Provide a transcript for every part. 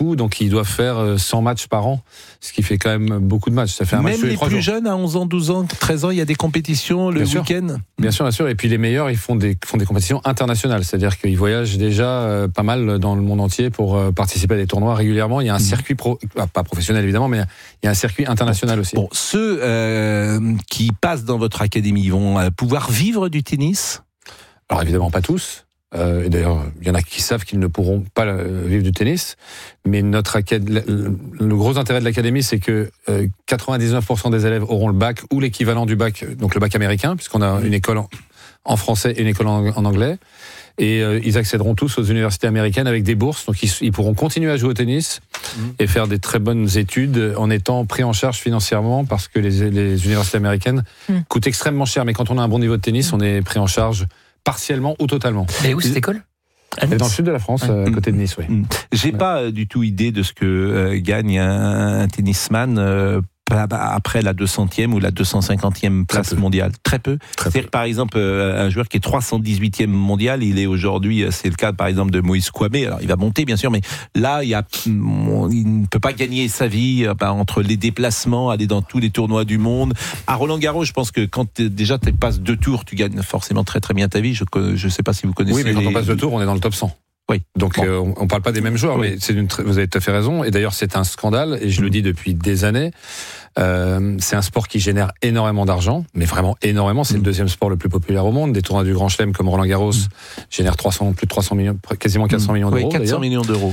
beaucoup, donc ils doivent faire 100 matchs par an, ce qui fait quand même beaucoup de matchs. Ça fait un match tous les 3 jours. Même les plus jeunes, à 11 ans, 12 ans, 13 ans, il y a des compétitions le week-end. Bien sûr. Et puis les meilleurs, ils font des compétitions internationales, c'est-à-dire qu'ils voyagent déjà pas mal dans le monde entier pour participer à des tournois régulièrement. Il y a un circuit pas professionnel évidemment, mais il y a un circuit international aussi. Bon, ceux qui passent dans votre académie, ils vont pouvoir vivre du tennis ? Alors évidemment pas tous. Et d'ailleurs, il y en a qui savent qu'ils ne pourront pas vivre du tennis. Mais le gros intérêt de l'académie, c'est que 99% des élèves auront le bac ou l'équivalent du bac, donc le bac américain, puisqu'on a une école en français et une école en anglais. Et ils accéderont tous aux universités américaines avec des bourses. Donc ils pourront continuer à jouer au tennis et faire des très bonnes études en étant pris en charge financièrement, parce que les universités américaines coûtent extrêmement cher. Mais quand on a un bon niveau de tennis, on est pris en charge partiellement ou totalement. Et où cette école ? Dans le sud de la France, à côté de Nice, oui. J'ai pas du tout idée de ce que gagne un tennisman après la 200e ou la 250e place mondiale. Très peu. C'est-à-dire que, par exemple, un joueur qui est 318e mondial, il est aujourd'hui, c'est le cas par exemple de Moïse Kouamé, alors il va monter bien sûr, mais là il ne peut pas gagner sa vie entre les déplacements, aller dans tous les tournois du monde. À Roland-Garros, je pense que quand déjà tu passes 2 tours, tu gagnes forcément très très bien ta vie. Je sais pas si vous connaissez. Oui, mais quand on passe 2 tours, on est dans le top 100. Oui. Donc on parle pas des mêmes joueurs, mais vous avez tout à fait raison. Et d'ailleurs, c'est un scandale, et je le dis depuis des années. C'est un sport qui génère énormément d'argent, mais vraiment énormément. C'est le deuxième sport le plus populaire au monde. Des tournois du Grand Chelem comme Roland-Garros génèrent plus de 300 millions, quasiment 400 millions d'euros. 400 millions d'euros.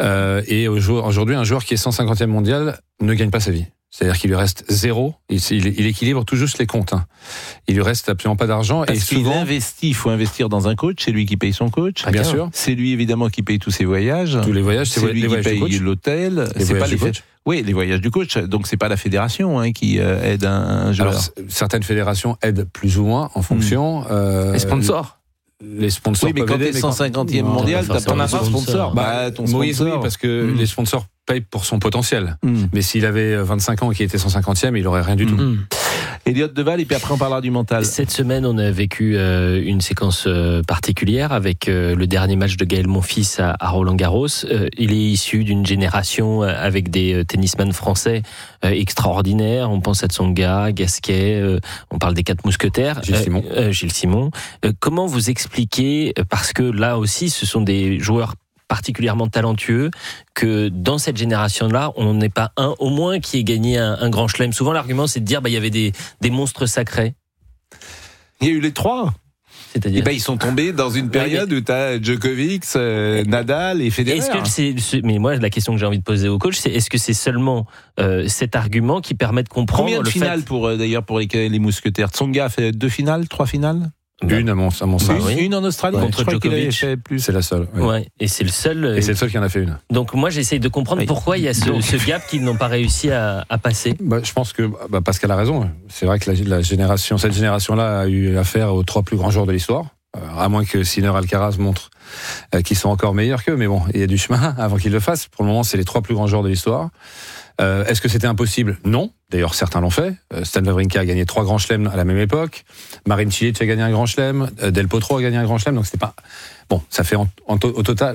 Et aujourd'hui, un joueur qui est 150e mondial ne gagne pas sa vie. C'est-à-dire qu'il lui reste 0. Il équilibre tout juste les comptes. Il lui reste absolument pas d'argent. Parce qu'il investit, il faut investir dans un coach. C'est lui qui paye son coach. Bien sûr. C'est lui évidemment qui paye tous ses voyages. Tous les voyages, c'est lui qui paye l'hôtel. C'est pas les coachs. Oui, les voyages du coach. Donc c'est pas la fédération qui aide un joueur. Alors certaines fédérations aident plus ou moins en fonction. Les sponsors. Les sponsors. Oui, mais quand t'es 150e mondial, t'as pas un sponsor. Ton Moïse, sponsor. oui, parce que les sponsors payent pour son potentiel. Mais s'il avait 25 ans et qu'il était 150e, il aurait rien du tout. Elliot Deval, et puis après on parlera du mental. Cette semaine, on a vécu une séquence particulière avec le dernier match de Gaël Monfils à Roland-Garros. Il est issu d'une génération avec des tennisman français extraordinaires. On pense à Tsonga, Gasquet, on parle des 4 mousquetaires. Gilles Simon. Comment vous expliquez, parce que là aussi, ce sont des joueurs particulièrement talentueux, que dans cette génération-là, on n'est pas un au moins qui ait gagné un grand chelem. Souvent, l'argument, c'est de dire il y avait des monstres sacrés. Il y a eu les 3. C'est-à-dire ils sont tombés dans une période où tu as Djokovic, Nadal et Federer. Mais moi, la question que j'ai envie de poser au coach, c'est est-ce que c'est seulement cet argument qui permet de comprendre combien de finales pour les mousquetaires? Tsonga a fait 2 finales, 3 finales? Une à mon sens. Une en Australie contre Djokovic. Fait plus. C'est la seule. Oui. Ouais, et c'est le seul. Et c'est le seul qui en a fait une. Donc moi j'essaye de comprendre pourquoi il y a ce gap qu'ils n'ont pas réussi à passer. Je pense que Pascal a raison. C'est vrai que cette génération-là a eu affaire aux 3 plus grands joueurs de l'histoire. À moins que Sinner, Alcaraz montrent qu'ils sont encore meilleurs qu'eux, mais bon, il y a du chemin avant qu'ils le fassent. Pour le moment, c'est les 3 plus grands joueurs de l'histoire. Est-ce que c'était impossible? Non. D'ailleurs, certains l'ont fait. Stan Wawrinka a gagné 3 grands chelems à la même époque. Marin Cilic a gagné un grand chelem. Del Potro a gagné un grand chelem. Donc c'était pas bon. Ça fait au total.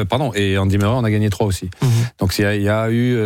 Et Andy Murray en a gagné 3 aussi. Donc il y a eu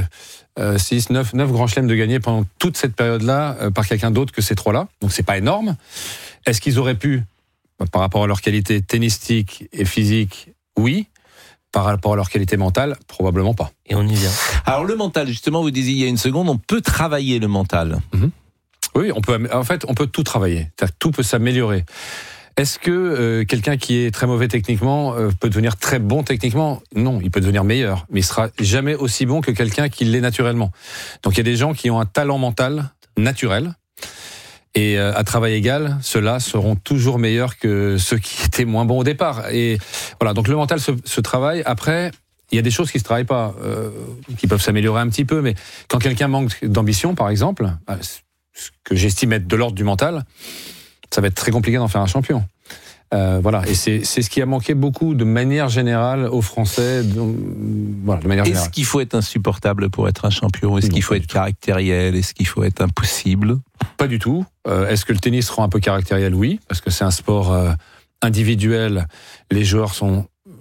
9 grands chelems de gagner pendant toute cette période-là par quelqu'un d'autre que ces 3-là. Donc c'est pas énorme. Est-ce qu'ils auraient pu, par rapport à leur qualité tennistique et physique, oui. Par rapport à leur qualité mentale, probablement pas. Et on y vient. Alors le mental, justement, vous disiez il y a une seconde, on peut travailler le mental. Oui, on peut tout travailler. Tout peut s'améliorer. Est-ce que quelqu'un qui est très mauvais techniquement peut devenir très bon techniquement? Non, il peut devenir meilleur, mais il sera jamais aussi bon que quelqu'un qui l'est naturellement. Donc il y a des gens qui ont un talent mental naturel. Et à travail égal, ceux-là seront toujours meilleurs que ceux qui étaient moins bons au départ. Et voilà, donc le mental se travaille. Après, il y a des choses qui se travaillent pas, qui peuvent s'améliorer un petit peu. Mais quand quelqu'un manque d'ambition, par exemple, ce que j'estime être de l'ordre du mental, ça va être très compliqué d'en faire un champion. Voilà, et c'est ce qui a manqué beaucoup de manière générale aux Français. De manière générale. Est-ce qu'il faut être insupportable pour être un champion? Est-ce qu'il faut être caractériel? Est-ce qu'il faut être impossible? Pas du tout. Est-ce que le tennis rend un peu caractériel? Oui, parce que c'est un sport individuel. Les joueurs sont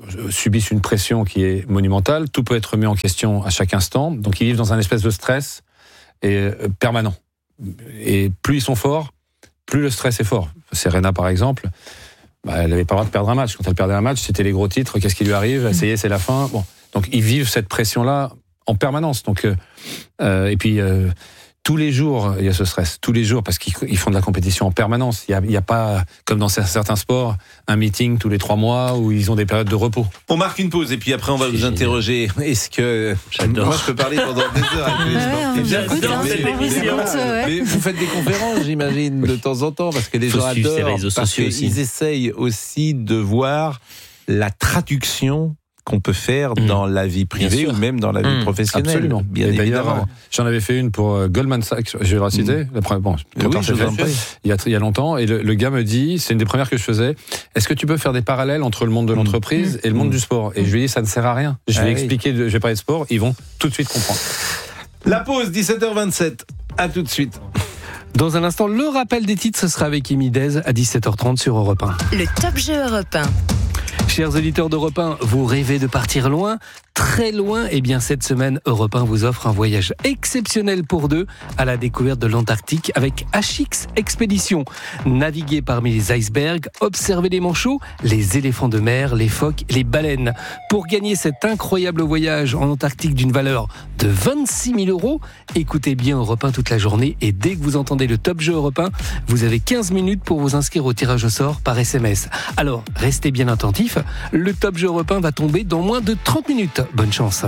subissent une pression qui est monumentale. Tout peut être remis en question à chaque instant. Donc ils vivent dans un espèce de stress permanent. Et plus ils sont forts, plus le stress est fort. Serena, par exemple, elle n'avait pas le droit de perdre un match. Quand elle perdait un match, c'était les gros titres. Qu'est-ce qui lui arrive ? Ça y est, c'est la fin. Bon. Donc ils vivent cette pression-là en permanence. Donc, et puis... tous les jours, il y a ce stress. Tous les jours, parce qu'ils font de la compétition en permanence. Il y a pas, comme dans certains sports, un meeting tous les 3 mois où ils ont des périodes de repos. On marque une pause et puis après on va vous interroger. Est-ce que... J'adore. Moi je peux parler pendant des heures avec les sportifs. Mais vous faites des conférences, j'imagine, de temps en temps, parce que les gens adorent. Parce qu'ils essayent aussi de voir la traduction qu'on peut faire dans la vie privée ou même dans la vie professionnelle. Absolument. Bien évidemment. J'en avais fait une pour Goldman Sachs, je vais la citer. Bon, il y a longtemps, et le gars me dit, c'est une des premières que je faisais, est-ce que tu peux faire des parallèles entre le monde de l'entreprise et le monde du sport ? Et je lui ai dit, ça ne sert à rien. Je vais expliquer, je vais parler de sport, ils vont tout de suite comprendre. La pause, 17h27. À tout de suite. Dans un instant, le rappel des titres, ce sera avec Émy Dez à 17h30 sur Europe 1. Le Top Jeu Europe 1. Chers auditeurs d'Europe 1, vous rêvez de partir loin ? Très loin, eh bien cette semaine, Europe 1 vous offre un voyage exceptionnel pour 2 à la découverte de l'Antarctique avec HX Expédition. Naviguez parmi les icebergs, observez les manchots, les éléphants de mer, les phoques, les baleines. Pour gagner cet incroyable voyage en Antarctique d'une valeur de 26 000 €, écoutez bien Europe 1 toute la journée et dès que vous entendez le Top Jeu Europe 1, vous avez 15 minutes pour vous inscrire au tirage au sort par SMS. Alors, restez bien attentifs, le Top Jeu Europe 1 va tomber dans moins de 30 minutes. Bonne chance.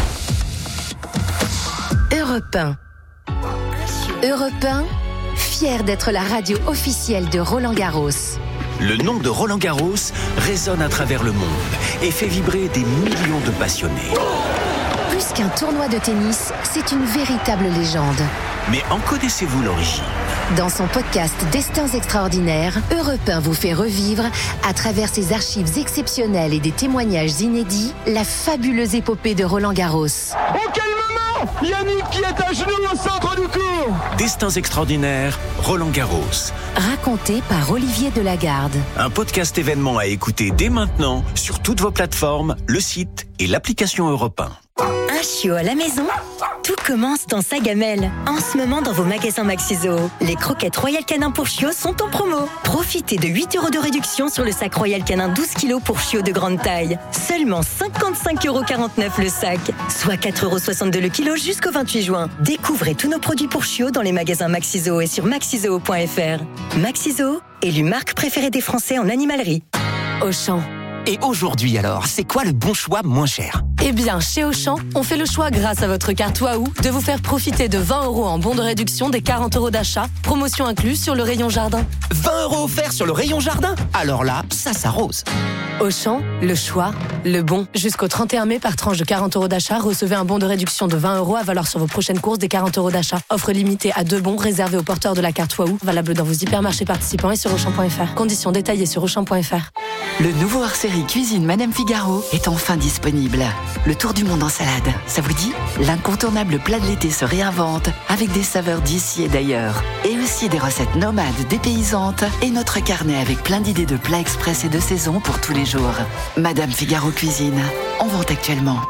Europe 1. Europe 1, fier d'être la radio officielle de Roland Garros. Le nom de Roland Garros résonne à travers le monde et fait vibrer des millions de passionnés. Plus qu'un tournoi de tennis, c'est une véritable légende. Mais en connaissez-vous l'origine ? Dans son podcast Destins extraordinaires, Europe 1 vous fait revivre, à travers ses archives exceptionnelles et des témoignages inédits, la fabuleuse épopée de Roland Garros. Oh quel moment ! Yannick qui est à genoux au centre du court. Destins extraordinaires, Roland Garros. Raconté par Olivier Delagarde. Un podcast événement à écouter dès maintenant sur toutes vos plateformes, le site et l'application Europe 1. Un chiot à la maison ? Tout commence dans sa gamelle. En ce moment, dans vos magasins Maxiso, les croquettes Royal Canin pour chiots sont en promo. Profitez de 8 € de réduction sur le sac Royal Canin 12 kg pour chiots de grande taille. Seulement 55,49 € le sac, soit 4,62 € le kilo jusqu'au 28 juin. Découvrez tous nos produits pour chiots dans les magasins Maxiso et sur maxiso.fr. Maxiso, élue marque préférée des Français en animalerie. Auchan. Et aujourd'hui alors, c'est quoi le bon choix moins cher ? Eh bien, chez Auchan, on fait le choix grâce à votre carte Waouh de vous faire profiter de 20 € en bon de réduction des 40 € d'achat, promotion incluse sur le rayon jardin. 20 € offerts sur le rayon jardin ? Alors là, ça s'arrose. Auchan, le choix, le bon. Jusqu'au 31 mai, par tranche de 40 € d'achat, recevez un bon de réduction de 20 € à valoir sur vos prochaines courses des 40 € d'achat. Offre limitée à 2 bons réservés aux porteurs de la carte Waouh, valable dans vos hypermarchés participants et sur Auchan.fr. Conditions détaillées sur Auchan.fr. Le nouveau hors-série Cuisine Madame Figaro est enfin disponible. Le tour du monde en salade, ça vous dit ? L'incontournable plat de l'été se réinvente avec des saveurs d'ici et d'ailleurs. Et aussi des recettes nomades dépaysantes et notre carnet avec plein d'idées de plats express et de saison pour tous les jours. Madame Figaro Cuisine, en vente actuellement.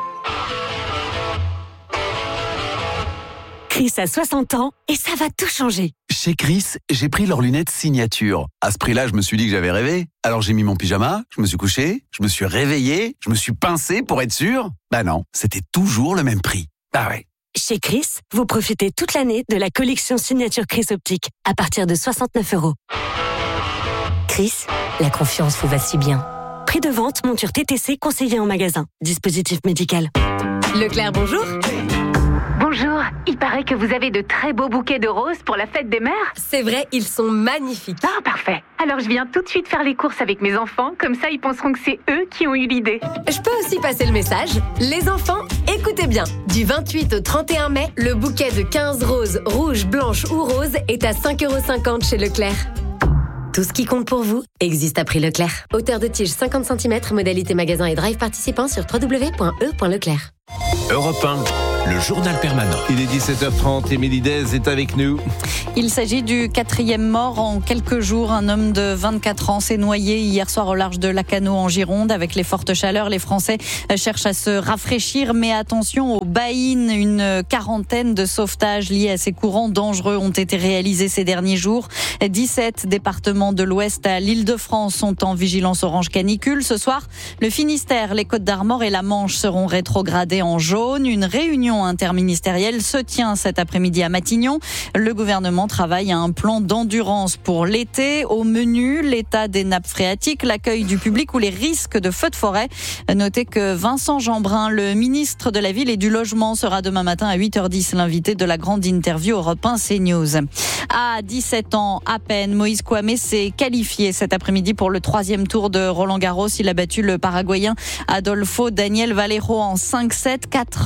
Chris a 60 ans et ça va tout changer. Chez Chris, j'ai pris leurs lunettes signature. À ce prix-là, je me suis dit que j'avais rêvé. Alors j'ai mis mon pyjama, je me suis couché, je me suis réveillé, je me suis pincé pour être sûr. Bah non, c'était toujours le même prix. Ah ouais. Chez Chris, vous profitez toute l'année de la collection signature Chris Optique à partir de 69 €. Chris, la confiance vous va si bien. Prix de vente, monture TTC conseillée en magasin. Dispositif médical. Leclerc, bonjour. Bonjour, il paraît que vous avez de très beaux bouquets de roses pour la fête des mères. C'est vrai, ils sont magnifiques. Ah, parfait. Alors je viens tout de suite faire les courses avec mes enfants, comme ça ils penseront que c'est eux qui ont eu l'idée. Je peux aussi passer le message. Les enfants, écoutez bien. Du 28 au 31 mai, le bouquet de 15 roses, rouges, blanches ou roses est à 5,50 € chez Leclerc. Tout ce qui compte pour vous existe à prix Leclerc. Hauteur de tige 50 cm, modalité magasin et drive participant sur www.e.leclerc. Europe 1. le journal permanent. Il est 17h30, Émilie Dez est avec nous. Il s'agit du 4e mort en quelques jours. Un homme de 24 ans s'est noyé hier soir au large de Lacanau en Gironde. Avec les fortes chaleurs, les Français cherchent à se rafraîchir, mais attention aux baïnes. Une quarantaine de sauvetages liés à ces courants dangereux ont été réalisés ces derniers jours. 17 départements de l'Ouest à l'Île-de-France sont en vigilance orange canicule. Ce soir, le Finistère, les Côtes-d'Armor et la Manche seront rétrogradés en jaune. Une réunion interministérielle se tient cet après-midi à Matignon. Le gouvernement travaille à un plan d'endurance pour l'été. Au menu, l'état des nappes phréatiques, l'accueil du public ou les risques de feux de forêt. Notez que Vincent Jeanbrun, le ministre de la Ville et du Logement, sera demain matin à 8h10 l'invité de la grande interview Europe 1 CNews. À 17 ans à peine, Moïse Kouamé s'est qualifié cet après-midi pour le 3e tour de Roland-Garros. Il a battu le Paraguayen Adolfo Daniel Valero en 5-7,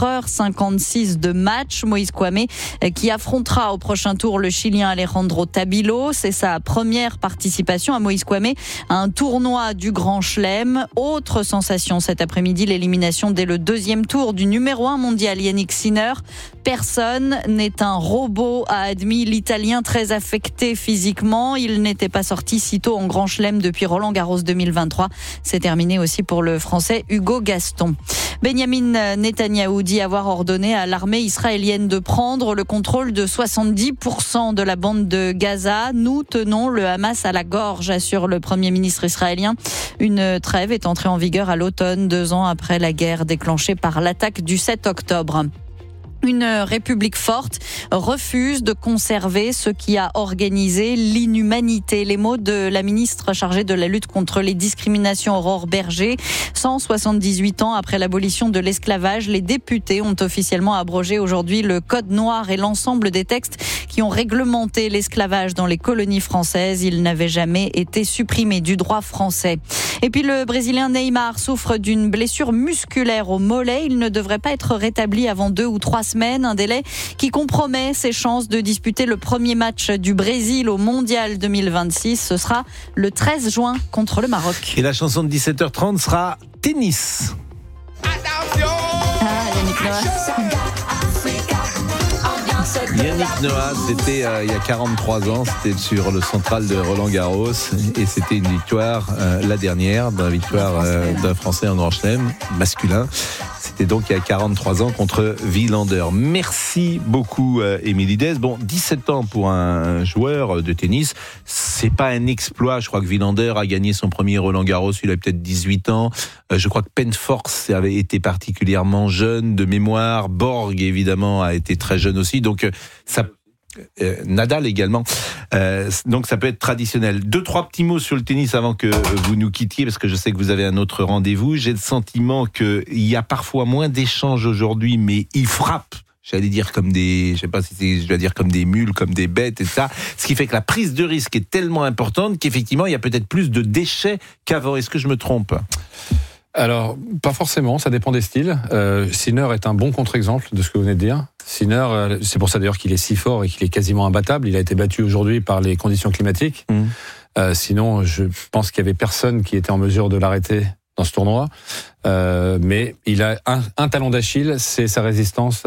4h56 de match. Moïse Kouamé qui affrontera au prochain tour le Chilien Alejandro Tabilo. C'est sa première participation à Moïse Kouamé à un tournoi du Grand Chelem. Autre sensation cet après-midi, l'élimination dès le 2e tour du numéro 1 mondial Yannick Sinner. Personne n'est un robot, a admis l'Italien très affecté physiquement. Il n'était pas sorti si tôt en Grand Chelem depuis Roland-Garros 2023. C'est terminé aussi pour le Français Hugo Gaston. Benjamin Netanyahou dit avoir ordonné à l'armée israélienne de prendre le contrôle de 70% de la bande de Gaza. Nous tenons le Hamas à la gorge, assure le Premier ministre israélien. Une trêve est entrée en vigueur à l'automne, 2 ans après la guerre déclenchée par l'attaque du 7 octobre. Une République forte refuse de conserver ce qui a organisé l'inhumanité. Les mots de la ministre chargée de la lutte contre les discriminations, Aurore Berger. 178 ans après l'abolition de l'esclavage, les députés ont officiellement abrogé aujourd'hui le Code noir et l'ensemble des textes qui ont réglementé l'esclavage dans les colonies françaises. Il n'avait jamais été supprimé du droit français. Et puis le Brésilien Neymar souffre d'une blessure musculaire au mollet. Il ne devrait pas être rétabli avant 2 ou 3 semaines. Un délai qui compromet ses chances de disputer le premier match du Brésil au Mondial 2026. Ce sera le 13 juin contre le Maroc. Et la chanson de 17h30 sera tennis. Yannick Noah. Yannick Noah, c'était il y a 43 ans, c'était sur le central de Roland-Garros et c'était une victoire, la dernière, d'une victoire d'un Français en Grand Chelem, masculin. C'était donc il y a 43 ans contre Wilander. Merci beaucoup, Émilie Dez. Bon, 17 ans pour un joueur de tennis, c'est pas un exploit. Je crois que Wilander a gagné son premier Roland-Garros, il a peut-être 18 ans. Je crois que Penforce avait été particulièrement jeune de mémoire. Borg, évidemment, a été très jeune aussi. Donc, ça... Nadal également, donc ça peut être traditionnel. 2-3 petits mots sur le tennis avant que vous nous quittiez, parce que je sais que vous avez un autre rendez-vous. J'ai le sentiment qu'il y a parfois moins d'échanges aujourd'hui, mais ils frappent, j'allais dire comme des, je sais pas si je dois dire comme des mules, comme des bêtes et ça, ce qui fait que la prise de risque est tellement importante qu'effectivement il y a peut-être plus de déchets qu'avant. Est-ce que je me trompe ? Alors, pas forcément, ça dépend des styles. Sinner est un bon contre-exemple de ce que vous venez de dire. Sinner, c'est pour ça d'ailleurs qu'il est si fort et qu'il est quasiment imbattable. Il a été battu aujourd'hui par les conditions climatiques. Sinon, je pense qu'il y avait personne qui était en mesure de l'arrêter dans ce tournoi. Mais il a un talon d'Achille, c'est sa résistance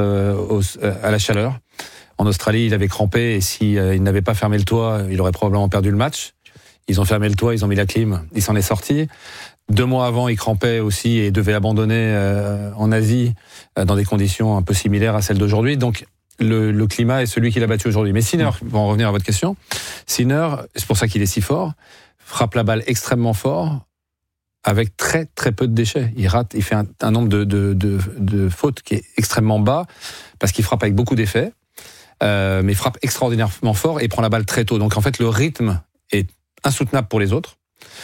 à la chaleur. En Australie, il avait crampé et il n'avait pas fermé le toit, il aurait probablement perdu le match. Ils ont fermé le toit, ils ont mis la clim, il s'en est sorti. 2 mois avant, il crampait aussi et devait abandonner en Asie dans des conditions un peu similaires à celles d'aujourd'hui. Donc, le climat est celui qu'il a battu aujourd'hui. Mais Sinner, pour en revenir à votre question, Sinner, c'est pour ça qu'il est si fort, frappe la balle extrêmement fort avec très très peu de déchets. Il rate, il fait un nombre de fautes qui est extrêmement bas parce qu'il frappe avec beaucoup d'effets, mais il frappe extraordinairement fort et prend la balle très tôt. Donc en fait, le rythme est insoutenable pour les autres.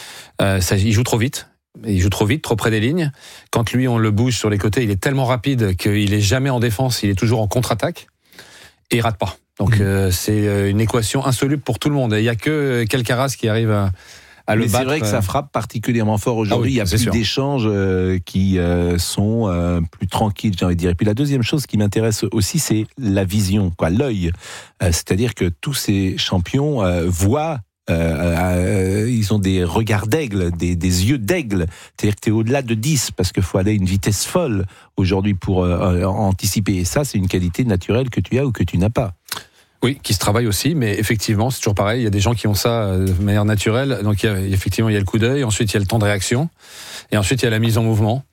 Il joue trop vite. Il joue trop vite, trop près des lignes. Quand lui, on le bouge sur les côtés, il est tellement rapide qu'il est jamais en défense, il est toujours en contre-attaque et il rate pas. Donc c'est une équation insoluble pour tout le monde. Il y a que Alcaraz qui arrive à le battre. C'est vrai que ça frappe particulièrement fort aujourd'hui. Il y a plus d'échanges qui sont plus tranquilles, j'ai envie de dire. Et puis la deuxième chose qui m'intéresse aussi, c'est la vision, l'œil. C'est-à-dire que tous ces champions voient Ils ont des regards d'aigle, des yeux d'aigle. C'est-à-dire que tu es au-delà de 10 parce qu'il faut aller à une vitesse folle aujourd'hui pour anticiper. Et ça, c'est une qualité naturelle que tu as ou que tu n'as pas. Oui, qui se travaille aussi, mais effectivement, c'est toujours pareil. Il y a des gens qui ont ça de manière naturelle. Donc, effectivement, il y a le coup d'œil. Ensuite, il y a le temps de réaction. Et ensuite, il y a la mise en mouvement.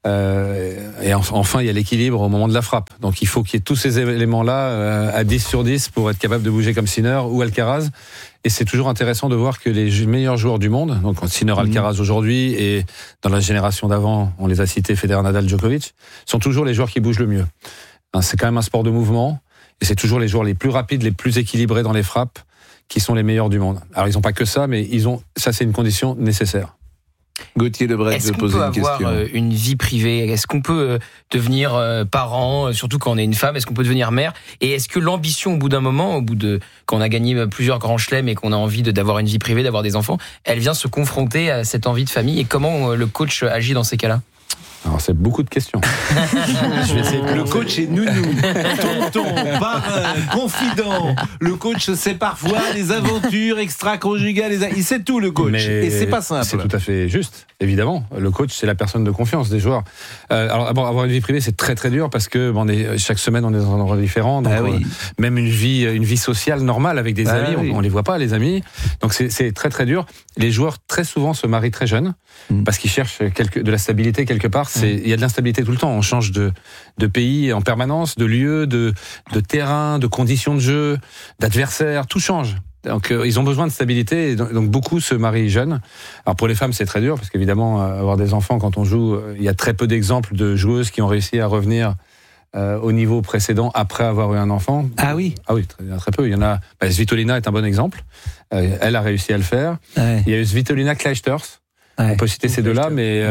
Et enfin, il y a l'équilibre au moment de la frappe. Donc, il faut qu'il y ait tous ces éléments-là à 10 sur 10 pour être capable de bouger comme Sinner ou Alcaraz. Et c'est toujours intéressant de voir que les meilleurs joueurs du monde, donc Sinner, Alcaraz aujourd'hui, et dans la génération d'avant, on les a cités, Federer, Nadal, Djokovic, sont toujours les joueurs qui bougent le mieux. C'est quand même un sport de mouvement. Et c'est toujours les joueurs les plus rapides, les plus équilibrés dans les frappes qui sont les meilleurs du monde. Alors, ils n'ont pas que ça, mais ça, c'est une condition nécessaire. Gauthier Lebret de poser une question. Est-ce qu'on peut avoir une vie privée ? Est-ce qu'on peut devenir parent, surtout quand on est une femme ? Est-ce qu'on peut devenir mère ? Et est-ce que l'ambition, au bout d'un moment, quand on a gagné plusieurs grands chelems et qu'on a envie d'avoir une vie privée, d'avoir des enfants, elle vient se confronter à cette envie de famille ? Et comment le coach agit dans ces cas-là ? Alors, c'est beaucoup de questions. Je vais essayer. Le coach est nounou, tonton, parrain, confident. Le coach sait parfois les aventures extra-conjugales. Il sait tout, le coach. Et c'est pas simple. C'est tout à fait juste, évidemment. Le coach, c'est la personne de confiance des joueurs. Alors, avoir une vie privée, c'est très très dur parce que chaque semaine, on est dans un endroit différent. Donc, même une vie sociale normale avec des amis, on les voit pas, les amis. Donc, c'est très très dur. Les joueurs, très souvent, se marient très jeunes parce qu'ils cherchent de la stabilité quelque part. Il y a de l'instabilité tout le temps. On change de pays en permanence, de lieu, de terrain, de conditions de jeu, d'adversaires. Tout change. Donc, ils ont besoin de stabilité. Donc, beaucoup se marient jeunes. Alors, pour les femmes, c'est très dur parce qu'évidemment, avoir des enfants quand on joue, il y a très peu d'exemples de joueuses qui ont réussi à revenir au niveau précédent après avoir eu un enfant. Ah oui. Très peu. Il y en a. Svitolina est un bon exemple. Elle a réussi à le faire. Ouais. Il y a eu Svitolina Clijsters. On peut citer ces deux-là, mais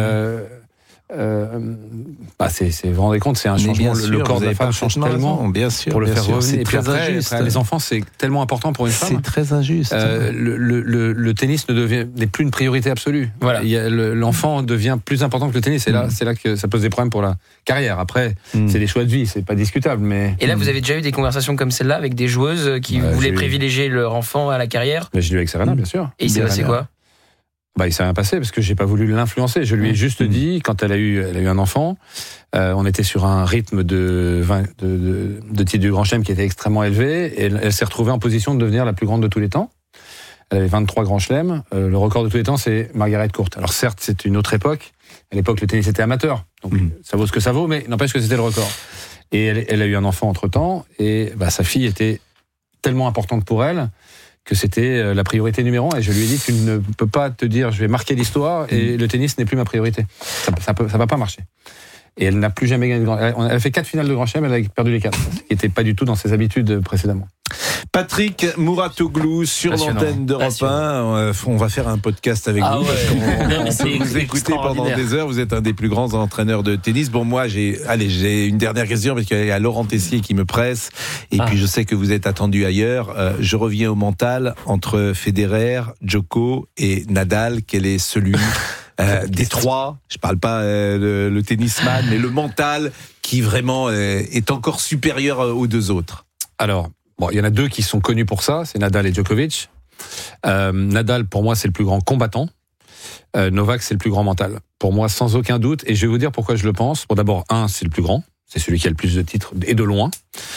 vous vous rendez compte, c'est un changement. Le corps de la femme change tellement. Bien sûr, pour le faire revenir. C'est et puis très injuste. Les enfants, c'est tellement important pour une femme. C'est très injuste. Le tennis n'est plus une priorité absolue. Voilà. L'enfant devient plus important que le tennis. Et là, c'est là que ça pose des problèmes pour la carrière. Après, c'est des choix de vie, c'est pas discutable. Mais et là, vous avez déjà eu des conversations comme celle-là avec des joueuses qui voulaient privilégier leur enfant à la carrière ? Mais je l'ai eu avec Serena, bien sûr. Et il s'est passé quoi ? Il s'est rien passé parce que j'ai pas voulu l'influencer. Je lui ai juste dit, quand elle a eu un enfant, on était sur un rythme de titre du Grand Chelem qui était extrêmement élevé et elle s'est retrouvée en position de devenir la plus grande de tous les temps. Elle avait 23 Grands Chelems. Le record de tous les temps, c'est Margaret Court. Alors certes, c'est une autre époque. À l'époque, le tennis était amateur. Donc ça vaut ce que ça vaut, mais n'empêche que c'était le record. Et elle a eu un enfant entre-temps et sa fille était tellement importante pour elle que c'était la priorité numéro 1. Et je lui ai dit, tu ne peux pas te dire, je vais marquer l'histoire et le tennis n'est plus ma priorité. Ça va pas marcher. Et elle n'a plus jamais gagné de Grand Chelem. Elle a fait 4 finales de Grand Chelem, elle a perdu les 4. Ce qui n'était pas du tout dans ses habitudes précédemment. Patrick Mouratoglou sur l'antenne d'Europe 1. On va faire un podcast avec vous. Parce qu'on vous écoutez pendant des heures. Vous êtes un des plus grands entraîneurs de tennis. Bon, moi, j'ai une dernière question parce qu'il y a Laurent Tessier qui me presse. Et puis, je sais que vous êtes attendu ailleurs. Je reviens au mental entre Federer, Djoko et Nadal. Quel est celui des trois, je parle pas le tennisman, mais le mental qui vraiment est encore supérieur aux deux autres? Alors, il y en a deux qui sont connus pour ça, c'est Nadal et Djokovic. Nadal, pour moi, c'est le plus grand combattant. Novak, c'est le plus grand mental. Pour moi, sans aucun doute. Et je vais vous dire pourquoi je le pense. Bon, d'abord, c'est le plus grand. C'est celui qui a le plus de titres, et de loin.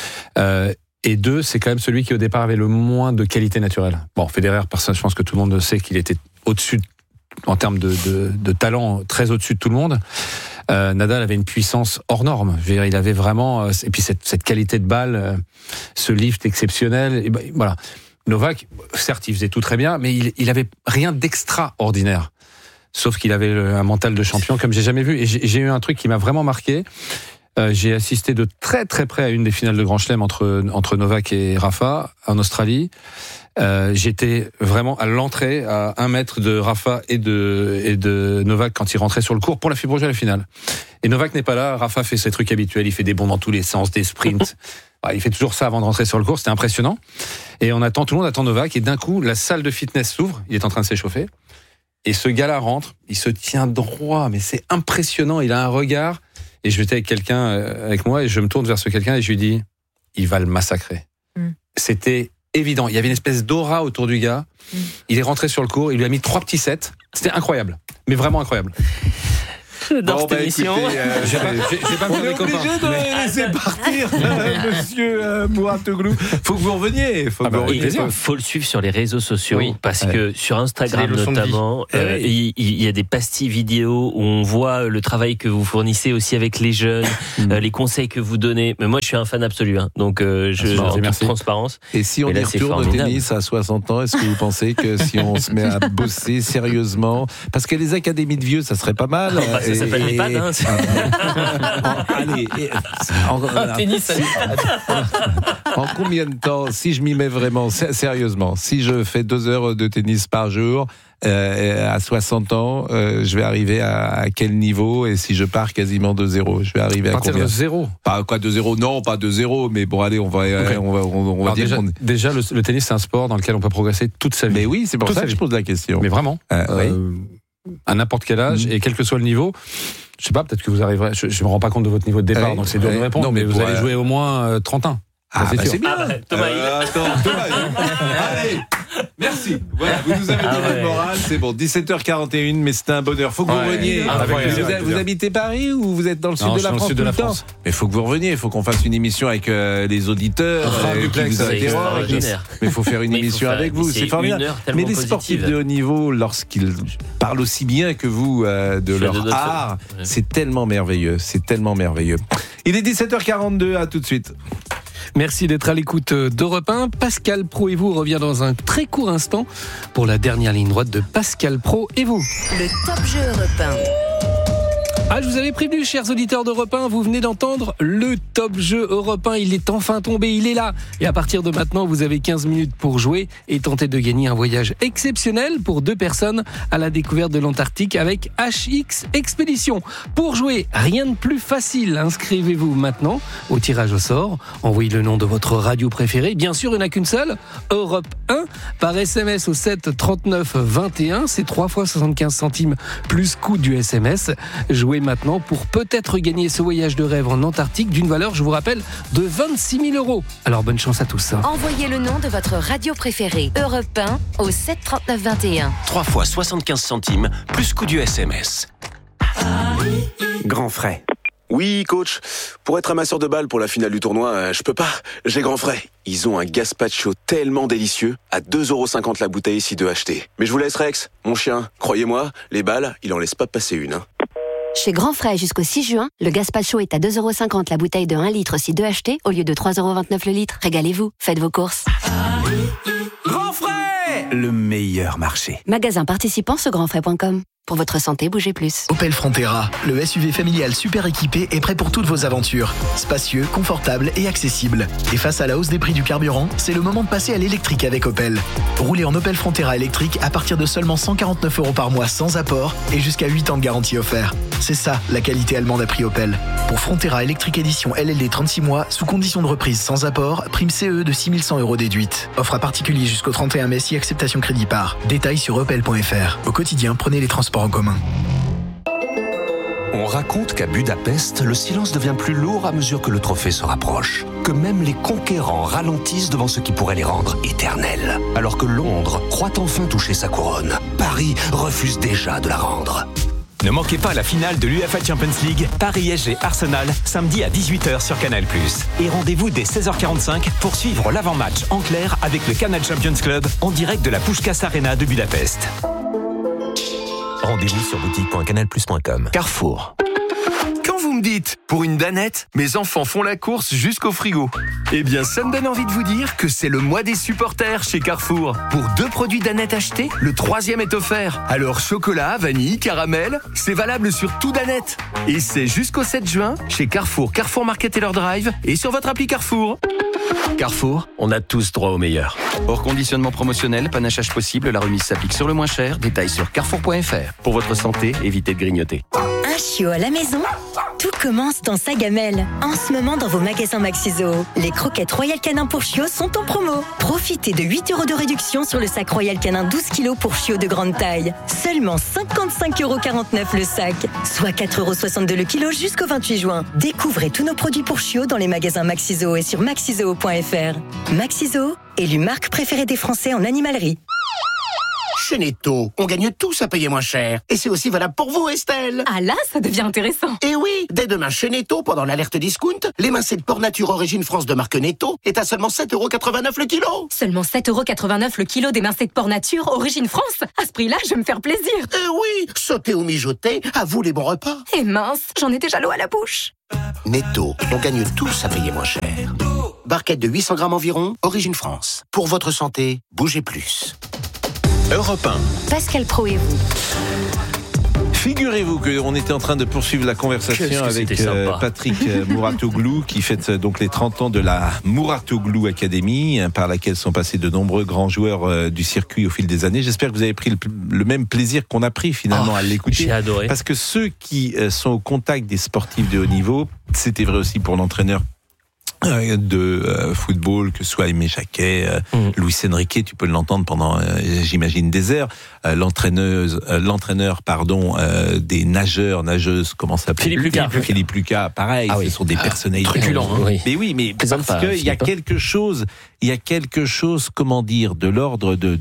Et 2, c'est quand même celui qui, au départ, avait le moins de qualité naturelle. Bon, Federer, je pense que tout le monde sait qu'il était au-dessus, en termes de talent, très au-dessus de tout le monde. Nadal avait une puissance hors norme. Je veux dire, il avait vraiment, et puis cette qualité de balle, ce lift exceptionnel. Et voilà. Novak, certes, il faisait tout très bien, mais il avait rien d'extraordinaire. Sauf qu'il avait un mental de champion comme j'ai jamais vu. Et j'ai eu un truc qui m'a vraiment marqué. J'ai assisté de très très près à une des finales de Grand Chelem entre Novak et Rafa en Australie. J'étais vraiment à l'entrée, à 1 mètre de Rafa et de Novak quand ils rentraient sur le court pour la fibre rouge à la finale. Et Novak n'est pas là, Rafa fait ses trucs habituels, il fait des bonds dans tous les sens, des sprints. Il fait toujours ça avant de rentrer sur le court, c'était impressionnant. Et tout le monde attend Novak, et d'un coup, la salle de fitness s'ouvre, il est en train de s'échauffer. Et ce gars-là rentre, il se tient droit, mais c'est impressionnant, il a un regard. Et je étais avec quelqu'un avec moi, et je me tourne vers ce quelqu'un, et je lui dis, il va le massacrer. C'était évident. Il y avait une espèce d'aura autour du gars. Il est rentré sur le court, il lui a mis 3 petits sets. C'était incroyable, mais vraiment incroyable. Dans cette émission. J'ai pas On est obligé de laisser partir monsieur Mouratoglou. Faut que vous reveniez. Il faut le suivre sur les réseaux sociaux parce que sur Instagram notamment, il y a des pastilles vidéo où on voit le travail que vous fournissez aussi avec les jeunes, les conseils que vous donnez. Mais moi, je suis un fan absolu, donc en toute transparence. Et si on y retourne au tennis à 60 ans, est-ce que vous pensez que si on se met à bosser sérieusement, parce que les académies de vieux, ça serait pas mal. Ça s'appelle les pads, allez, tennis. En combien de temps, si je m'y mets vraiment sérieusement, si je fais 2 heures de tennis par jour, à 60 ans, je vais arriver à quel niveau? Et si je pars quasiment de zéro, je vais arriver à combien? De zéro? Pas quoi, de zéro? Non, pas de zéro, mais bon, allez, on va dire déjà le tennis, c'est un sport dans lequel on peut progresser toute sa vie. Mais oui, c'est pour ça que je pose la question. Mais vraiment. Oui. À n'importe quel âge et quel que soit le niveau, je sais pas, peut-être que vous arriverez. Je me rends pas compte de votre niveau de départ, donc c'est dur de répondre. Non, mais vous allez jouer au moins 30 ans. C'est bien. Thomas, allez, merci. Voilà, vous nous avez donné le moral, c'est bon. 17h41, mais c'était un bonheur. Faut que vous reveniez. Vous habitez Paris ou vous êtes dans le sud de la France tout le temps? Mais faut que vous reveniez. Faut qu'on fasse une émission avec les auditeurs qui vous interrogent. Mais il faut faire une émission avec vous. C'est formidable. Mais les sportifs de haut niveau, lorsqu'ils parlent aussi bien que vous de leur art, c'est tellement merveilleux. C'est tellement merveilleux. Il est 17h42. À tout de suite. Merci d'être à l'écoute d'Europe 1. Pascal Pro et vous revient dans un très court instant pour la dernière ligne droite de Pascal Pro et vous. Le Top Jeu Europe 1. Je vous avais prévenu, chers auditeurs d'Europe 1, vous venez d'entendre le Top Jeu Europe 1. Il est enfin tombé, il est là. Et à partir de maintenant, vous avez 15 minutes pour jouer et tenter de gagner un voyage exceptionnel pour 2 personnes à la découverte de l'Antarctique avec HX Expédition. Pour jouer, rien de plus facile. Inscrivez-vous maintenant au tirage au sort. Envoyez le nom de votre radio préférée. Bien sûr, il n'y en a qu'une seule, Europe 1, par SMS au 7 39 21. C'est 3 fois 75 centimes plus coût du SMS. Jouez maintenant pour peut-être gagner ce voyage de rêve en Antarctique d'une valeur, je vous rappelle, de 26 000 €. Alors bonne chance à tous. Envoyez le nom de votre radio préférée, Europe 1, au 7 39 21. 3 fois 75 centimes, plus coût du SMS. Grand frais. Oui, coach. Pour être amasseur de balles pour la finale du tournoi, je peux pas. J'ai grand frais. Ils ont un gazpacho tellement délicieux, à 2,50 € la bouteille si deux achetés. Mais je vous laisse, Rex. Mon chien, croyez-moi, les balles, il en laisse pas passer une. Chez Grand Frais jusqu'au 6 juin, le gazpacho est à 2,50 € la bouteille de 1 litre si deux achetés au lieu de 3,29 € le litre. Régalez-vous, faites vos courses. Grand Frais, le meilleur marché. Magasin participant sur grandfrais.com. Pour votre santé, bougez plus. Opel Frontera, le SUV familial super équipé est prêt pour toutes vos aventures. Spacieux, confortable et accessible. Et face à la hausse des prix du carburant, c'est le moment de passer à l'électrique avec Opel. Roulez en Opel Frontera électrique à partir de seulement 149 € par mois sans apport et jusqu'à 8 ans de garantie offert. C'est ça, la qualité allemande à prix Opel. Pour Frontera électrique édition LLD 36 mois, sous condition de reprise sans apport, prime CE de 6 100 € déduite. Offre à particulier jusqu'au 31 mai si acceptation crédit par. Détails sur opel.fr. Au quotidien, prenez les transports en commun. On raconte qu'à Budapest, le silence devient plus lourd à mesure que le trophée se rapproche. Que même les conquérants ralentissent devant ce qui pourrait les rendre éternels. Alors que Londres croit enfin toucher sa couronne, Paris refuse déjà de la rendre. Ne manquez pas la finale de l'UEFA Champions League, Paris-SG Arsenal, samedi à 18h sur Canal+. Et rendez-vous dès 16h45 pour suivre l'avant-match en clair avec le Canal Champions Club en direct de la Puskás Arena de Budapest. Rendez-vous sur boutique.canalplus.com. Carrefour. Quand vous me dites, pour une danette, mes enfants font la course jusqu'au frigo. Eh bien, ça me donne envie de vous dire que c'est le mois des supporters chez Carrefour. Pour 2 produits Danette achetés, le 3e est offert. Alors, chocolat, vanille, caramel, c'est valable sur tout Danette. Et c'est jusqu'au 7 juin chez Carrefour, Carrefour Market et leur Drive et sur votre appli Carrefour. Carrefour, on a tous droit au meilleur. Hors conditionnement promotionnel, panachage possible, la remise s'applique sur le moins cher. Détails sur carrefour.fr. Pour votre santé, évitez de grignoter. Un chiot à la maison? Tout commence dans sa gamelle. En ce moment, dans vos magasins Maxiso, les croquettes Royal Canin pour chiots sont en promo. Profitez de 8 € de réduction sur le sac Royal Canin 12 kg pour chiots de grande taille. Seulement 55,49 € le sac, soit 4,62 € le kilo jusqu'au 28 juin. Découvrez tous nos produits pour chiots dans les magasins Maxiso et sur maxizoo.fr. Maxiso, élu marque préférée des Français en animalerie. Chez Netto, on gagne tous à payer moins cher. Et c'est aussi valable pour vous, Estelle. Ah là, ça devient intéressant. Et oui, dès demain chez Netto, pendant l'alerte discount, l'émincé de porc nature origine France de marque Netto est à seulement 7,89 € le kilo. Seulement 7,89 € le kilo d'émincé de porc nature, origine France. À ce prix-là, je vais me faire plaisir. Eh oui, sauter ou mijoter, à vous les bons repas. Et mince, j'en ai déjà l'eau à la bouche. Netto, on gagne tous à payer moins cher. Barquette de 800 grammes environ, origine France. Pour votre santé, bougez plus. Europe 1. Pascal Praud et vous. Figurez-vous qu'on était en train de poursuivre la conversation avec Patrick Mouratoglou qui fête donc les 30 ans de la Mouratoglou Academy par laquelle sont passés de nombreux grands joueurs du circuit au fil des années. J'espère que vous avez pris le même plaisir qu'on a pris finalement à l'écouter. J'ai adoré. Parce que ceux qui sont au contact des sportifs de haut niveau, c'était vrai aussi pour l'entraîneur de football, que ce soit Aimé Jacquet, Luis Enrique, tu peux l'entendre pendant, j'imagine, des heures. L'entraîneur, des nageuses, comment ça s'appelle? Philippe Lucas, pareil, ce sont des personnalités. Truculents, hein. Mais oui, mais parce qu'il y a quelque chose, comment dire, de l'ordre du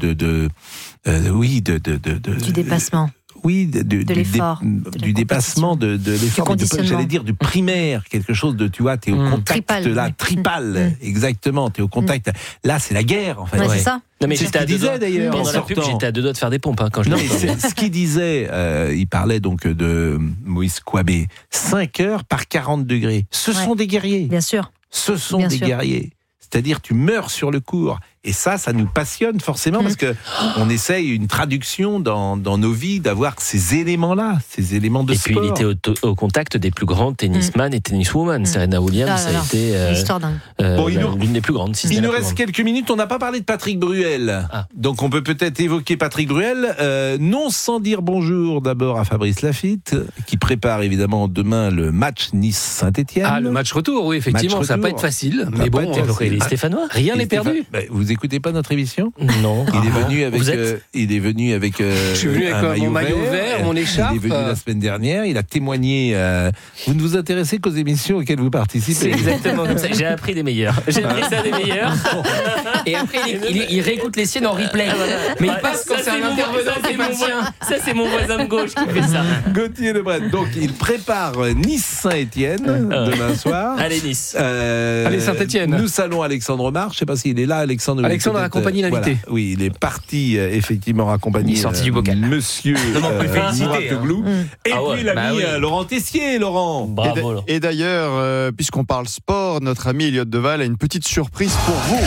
dépassement. Oui, de l'effort, du dépassement, de l'effort, j'allais dire du primaire, quelque chose de, tu vois, t'es au contact, tripal, exactement, t'es au contact. Là, c'est la guerre, en fait. Ouais, c'est ça. Non, mais c'est ce qu'il disait d'ailleurs. Pendant la pub, j'étais à 2 doigts de faire des pompes quand je l'ai entendu. C'est ce qu'il disait. Il parlait donc de Moïse Kouabé. 5 heures par 40 degrés. Ce sont des guerriers. Bien sûr. Ce sont des guerriers. C'est-à-dire, tu meurs sur le cours. Et ça nous passionne forcément parce que on essaye une traduction dans nos vies d'avoir ces éléments-là, ces éléments de sport. Et puis il était au contact des plus grands tennisman et tenniswoman. Serena Williams, ça a été l'une des plus grandes. Il nous reste quelques minutes. On n'a pas parlé de Patrick Bruel. Donc on peut peut-être évoquer Patrick Bruel. Non sans dire bonjour d'abord à Fabrice Lafitte, qui prépare évidemment demain le match Nice-Saint-Etienne. Ah, le match retour, oui, effectivement. Ça va pas être facile. Mais bon, les Stéphanois. Rien n'est perdu. Vous écoutez pas notre émission? Non. Il est venu avec. Je suis venu avec mon maillot vert, mon écharpe. Il est venu la semaine dernière. Il a témoigné. Vous ne vous intéressez qu'aux émissions auxquelles vous participez. C'est exactement comme ça. J'ai appris des meilleurs. J'ai appris ça des meilleurs. Et après, il réécoute les siennes en replay. Mais il passe quand c'est un intervenant, c'est pas le sien. Ça, c'est mon voisin de gauche qui fait ça. Gauthier Lebret. Donc, il prépare Nice-Saint-Etienne demain soir. Allez, Nice. Allez, Saint-Etienne. Nous saluons Alexandre Marche. Je ne sais pas s'il est là, Alexandre accompagne l'invité. Voilà. Oui, il est parti effectivement accompagner du bocal. Monsieur Mouratoglou. Et puis l'ami Laurent Tessier. Laurent. Bravo. Et d'ailleurs, puisqu'on parle sport, notre ami Elliott Deval a une petite surprise pour vous.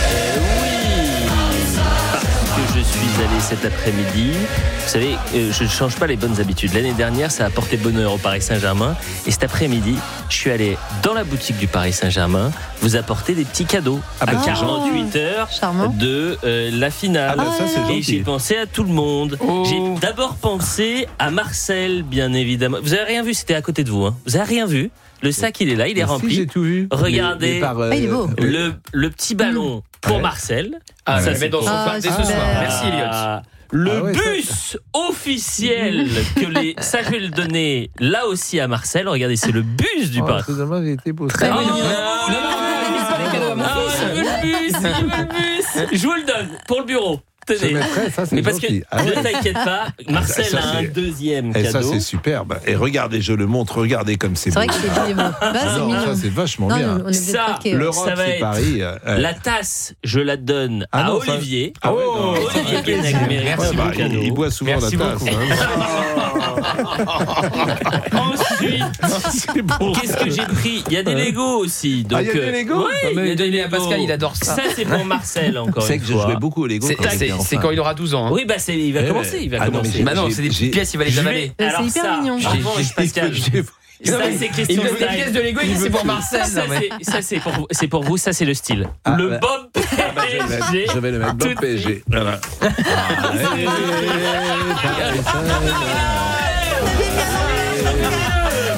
Je suis allé cet après-midi. Vous savez, je ne change pas les bonnes habitudes. L'année dernière, ça a apporté bonheur au Paris Saint-Germain. Et cet après-midi, je suis allé dans la boutique du Paris Saint-Germain vous apporter des petits cadeaux à 48 heures de la finale. Et j'ai pensé à tout le monde. J'ai d'abord pensé à Marcel, bien évidemment. Vous n'avez rien vu, c'était à côté de vous. Hein. Vous n'avez rien vu. Le sac, il est là, il est rempli. J'ai tout vu. Regardez, il est beau. Le petit ballon pour Marcel. Ça c'est dans son dès ce soir. Merci Elliott. Le bus officiel ça je vais le donner là aussi à Marcel. Regardez, c'est le bus du Paris. C'est dommage, j'ai été beau. Très mignon. Il veut le bus. Je vous le donne pour le bureau. Tenez. Mais parce que ne t'inquiète pas, Marcel a un deuxième cadeau. Et ça c'est superbe. Et regardez, je le montre, regardez comme c'est beau. C'est vrai que c'est joli. C'est mignon. Ça c'est vachement bien. Ça, l'Europe c'est Paris. La tasse, je la donne à Olivier. Olivier Guénec, merci beaucoup. Il boit souvent la tasse. Ensuite, qu'est-ce que j'ai pris? Il y a des Legos aussi. Il y a des Legos? Oui, il y a des Legos. Pascal, il adore ça. Ça c'est pour Marcel encore. C'est que je jouais beaucoup aux Legos. C'est quand il aura 12 ans. Hein. Oui, il va commencer. Maintenant, c'est des petites pièces, il va les avaler. C'est hyper mignon. Pascal. Ça, c'est question il des pièces de Lego, c'est pour Marcel. Ça, c'est pour vous, ça, c'est le style. Le Bob PSG. Je vais le mettre Bob PSG. Voilà.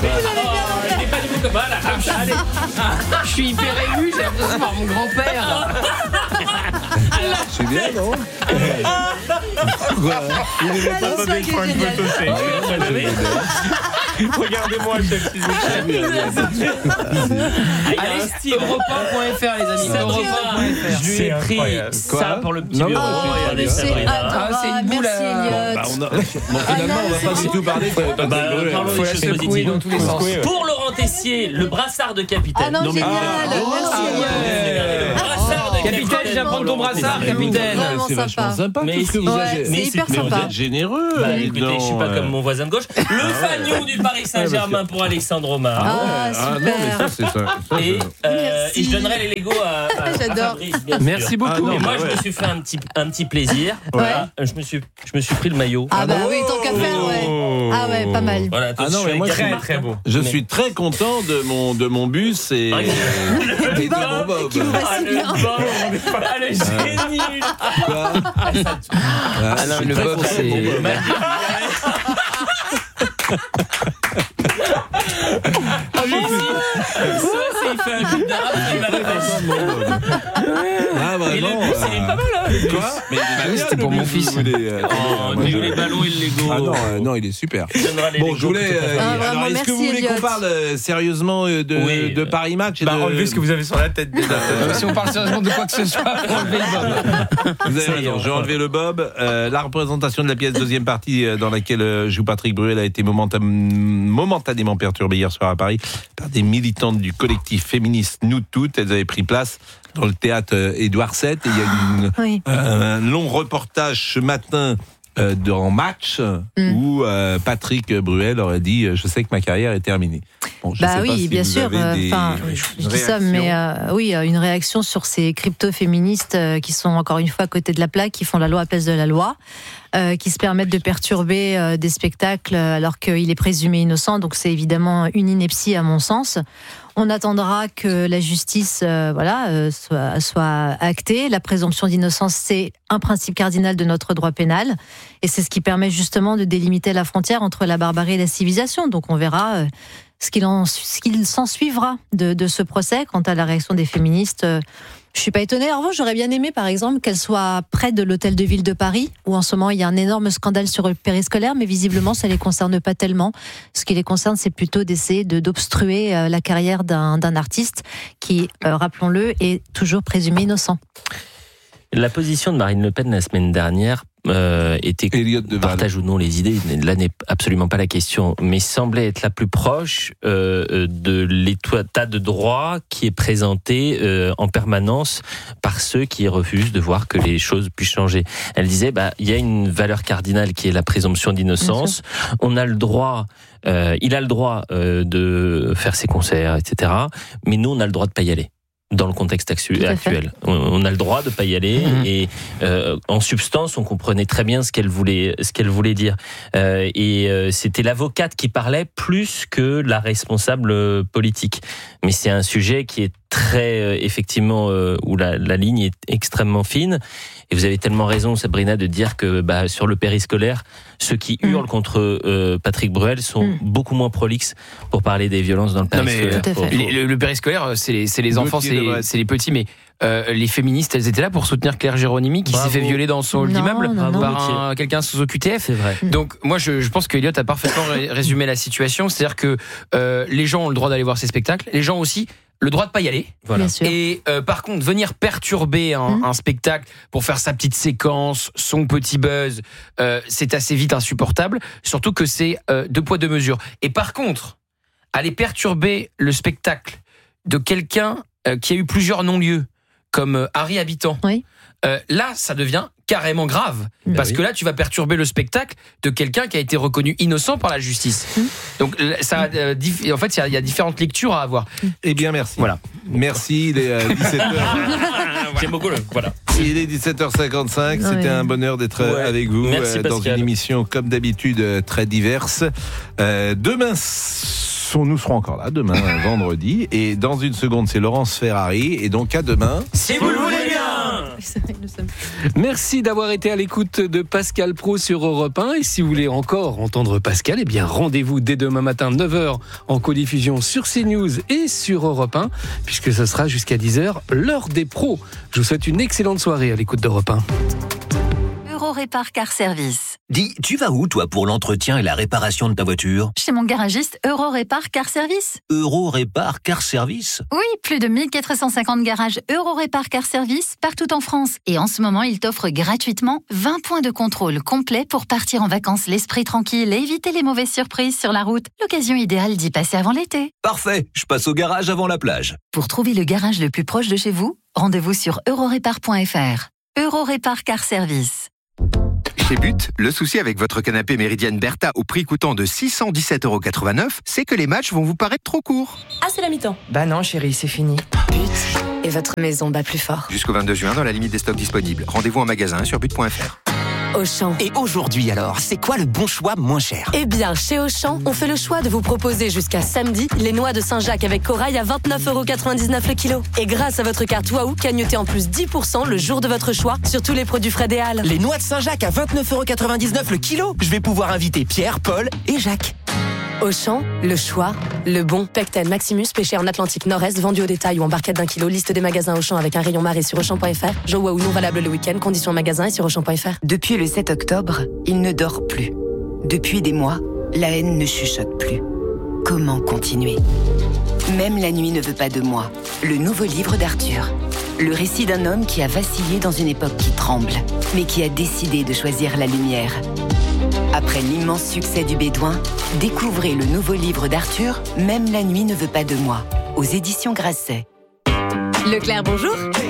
Il n'est pas du tout comme voilà, comme ça, allez. Je suis hyper ému, j'ai l'impression par mon grand-père. C'est bien, non? Il n'est pas donné pour une photo, Regardez-moi, chef, s'il vous plaît. Allez, Europe1.fr, les amis. Europe1.fr. Je lui ai pris ça pour le petit bureau. C'est une boule à... Finalement, on va pas du tout parler. Parlons des choses positives dans tous les sens. Pour Laurent Tessier, le brassard de capitaine. Ah non, génial. Brassard de capitaine, je viens prendre ton brassard, capitaine. C'est vachement sympa. Mais tout ce que vous avez. C'est hyper Mais vous sympa. êtes généreux. Écoutez, je suis pas comme mon voisin de gauche. Le fanion du Paris Saint-Germain pour Alexandre Omar. Ah, Ah non, mais ça, c'est ça. Et je donnerai les Legos à Fabrice, bien sûr. Merci beaucoup. Et moi, je me suis fait un petit plaisir. Voilà. Je me suis pris le maillot. Ah bah oui, tant qu'à faire, ouais. Ah ouais, pas mal. Voilà, non, mais moi, très beau. Je suis très content de mon bus et Qui vous va si bien. Le génie. Ah non, mais le bob, c'est... Il fait un coup d'arabe, il va le Ah bah Et non. le bus, il est pas mal, hein. Quoi? Mais c'était pour mon fils. Les ballons et le Lego. Ah non, il est super. Bon, je voulais. Alors, est-ce que vous voulez qu'on parle sérieusement de Paris Match? Enlevez ce que vous avez sur la tête déjà. Si on parle sérieusement de quoi que ce soit, enlevez le bob. Vous avez raison, j'ai enlevé le bob. La représentation de la pièce deuxième partie dans laquelle joue Patrick Bruel a été momentanément perturbée hier soir à Paris par des militantes du collectif féministe Nous Toutes. Elles avaient pris place dans le théâtre Édouard VII et il y a un long reportage ce matin dans Match où Patrick Bruel aurait dit je sais que ma carrière est terminée. Bon, je sais pas si bien vous sûr. avez Je dis ça, mais une réaction sur ces crypto-féministes qui sont encore une fois à côté de la plaque, qui font la loi à place de la loi, qui se permettent de perturber des spectacles alors qu'il est présumé innocent. Donc c'est évidemment une ineptie à mon sens. On attendra que la justice soit actée. La présomption d'innocence, c'est un principe cardinal de notre droit pénal. Et c'est ce qui permet justement de délimiter la frontière entre la barbarie et la civilisation. Donc on verra ce qu'il s'en suivra de ce procès. Quant à la réaction des féministes, je suis pas étonnée. En revanche, j'aurais bien aimé, par exemple, qu'elle soit près de l'hôtel de ville de Paris, où en ce moment il y a un énorme scandale sur le périscolaire, mais visiblement ça les concerne pas tellement. Ce qui les concerne, c'est plutôt d'essayer d'obstruer la carrière d'un artiste qui, rappelons-le, est toujours présumé innocent. La position de Marine Le Pen la semaine dernière était partage ou non les idées, là n'est absolument pas la question, mais semblait être la plus proche de l'état de droit qui est présenté en permanence par ceux qui refusent de voir que les choses puissent changer. Elle disait il y a une valeur cardinale qui est la présomption d'innocence. On a le droit, il a le droit de faire ses concerts, etc. Mais nous on a le droit de pas y aller. Dans le contexte actuel, on a le droit de pas y aller et en substance, on comprenait très bien ce qu'elle voulait dire. Et c'était l'avocate qui parlait plus que la responsable politique. Mais c'est un sujet qui est très effectivement où la ligne est extrêmement fine. Et vous avez tellement raison, Sabrina, de dire que sur le périscolaire, ceux qui hurlent contre Patrick Bruel sont beaucoup moins prolixes pour parler des violences dans le périscolaire. Le périscolaire, c'est les enfants, c'est les petits, mais les féministes, elles étaient là pour soutenir Claire Géronimi qui s'est fait violer dans son hall d'immeuble par quelqu'un sous OQTF. C'est vrai. Donc moi je pense que Elliot a parfaitement résumé la situation, c'est-à-dire que les gens ont le droit d'aller voir ces spectacles, les gens aussi le droit de pas y aller. Voilà. Et par contre, venir perturber un spectacle pour faire sa petite séquence, son petit buzz, c'est assez vite insupportable. Surtout que c'est 2 poids 2 mesures. Et par contre, aller perturber le spectacle de quelqu'un qui a eu plusieurs non-lieux, comme Harry Habitant, là, ça devient carrément grave. Parce que là, tu vas perturber le spectacle de quelqu'un qui a été reconnu innocent par la justice. Donc, ça, en fait, il y a différentes lectures à avoir. Eh bien, merci. Voilà. Merci, il est 17h. J'aime beaucoup voilà. Il est 17h55. C'était un bonheur d'être avec vous dans une émission, comme d'habitude, très diverse. Demain, nous serons encore là, demain, vendredi. Et dans une seconde, c'est Laurence Ferrari. Et donc, à demain. Si vous le voulez bien. Merci d'avoir été à l'écoute de Pascal Praud sur Europe 1. Et si vous voulez encore entendre Pascal, eh bien rendez-vous dès demain matin 9h en codiffusion sur CNews et sur Europe 1, puisque ce sera jusqu'à 10h, l'heure des pros. Je vous souhaite une excellente soirée à l'écoute d'Europe 1. Eurorépar Car Service. Dis, tu vas où, toi, pour l'entretien et la réparation de ta voiture ? Chez mon garagiste Eurorépar Car Service. Eurorépar Car Service ? Oui, plus de 1450 garages Eurorépar Car Service partout en France. Et en ce moment, il t'offre gratuitement 20 points de contrôle complets pour partir en vacances l'esprit tranquille et éviter les mauvaises surprises sur la route. L'occasion idéale d'y passer avant l'été. Parfait, je passe au garage avant la plage. Pour trouver le garage le plus proche de chez vous, rendez-vous sur eurorépar.fr. Eurorépar Car Service. Chez But, le souci avec votre canapé Méridienne Bertha au prix coûtant de 617,89 €, c'est que les matchs vont vous paraître trop courts. Ah, c'est la mi-temps. Bah non, chérie, c'est fini. But, et votre maison bat plus fort. Jusqu'au 22 juin, dans la limite des stocks disponibles. Rendez-vous en magasin sur but.fr. Auchan. Et aujourd'hui alors, c'est quoi le bon choix moins cher ? Eh bien, chez Auchan, on fait le choix de vous proposer jusqu'à samedi les noix de Saint-Jacques avec corail à 29,99 € le kilo. Et grâce à votre carte Waouh, cagnotez en plus 10% le jour de votre choix sur tous les produits Fred et Hall. Les noix de Saint-Jacques à 29,99 € le kilo. Je vais pouvoir inviter Pierre, Paul et Jacques. Auchan, le choix, le bon. Pecten Maximus, pêché en Atlantique Nord-Est, vendu au détail ou en barquette d'1 kilo. Liste des magasins Auchan avec un rayon marée sur Auchan.fr. Joe Waouh non valable le week-end. Conditions magasin et sur Auchan.fr. Depuis le 7 octobre, il ne dort plus. Depuis des mois, la haine ne chuchote plus. Comment continuer ? Même la nuit ne veut pas de moi. Le nouveau livre d'Arthur. Le récit d'un homme qui a vacillé dans une époque qui tremble, mais qui a décidé de choisir la lumière. Après l'immense succès du Bédouin, découvrez le nouveau livre d'Arthur, Même la nuit ne veut pas de moi, aux éditions Grasset. Leclerc, bonjour.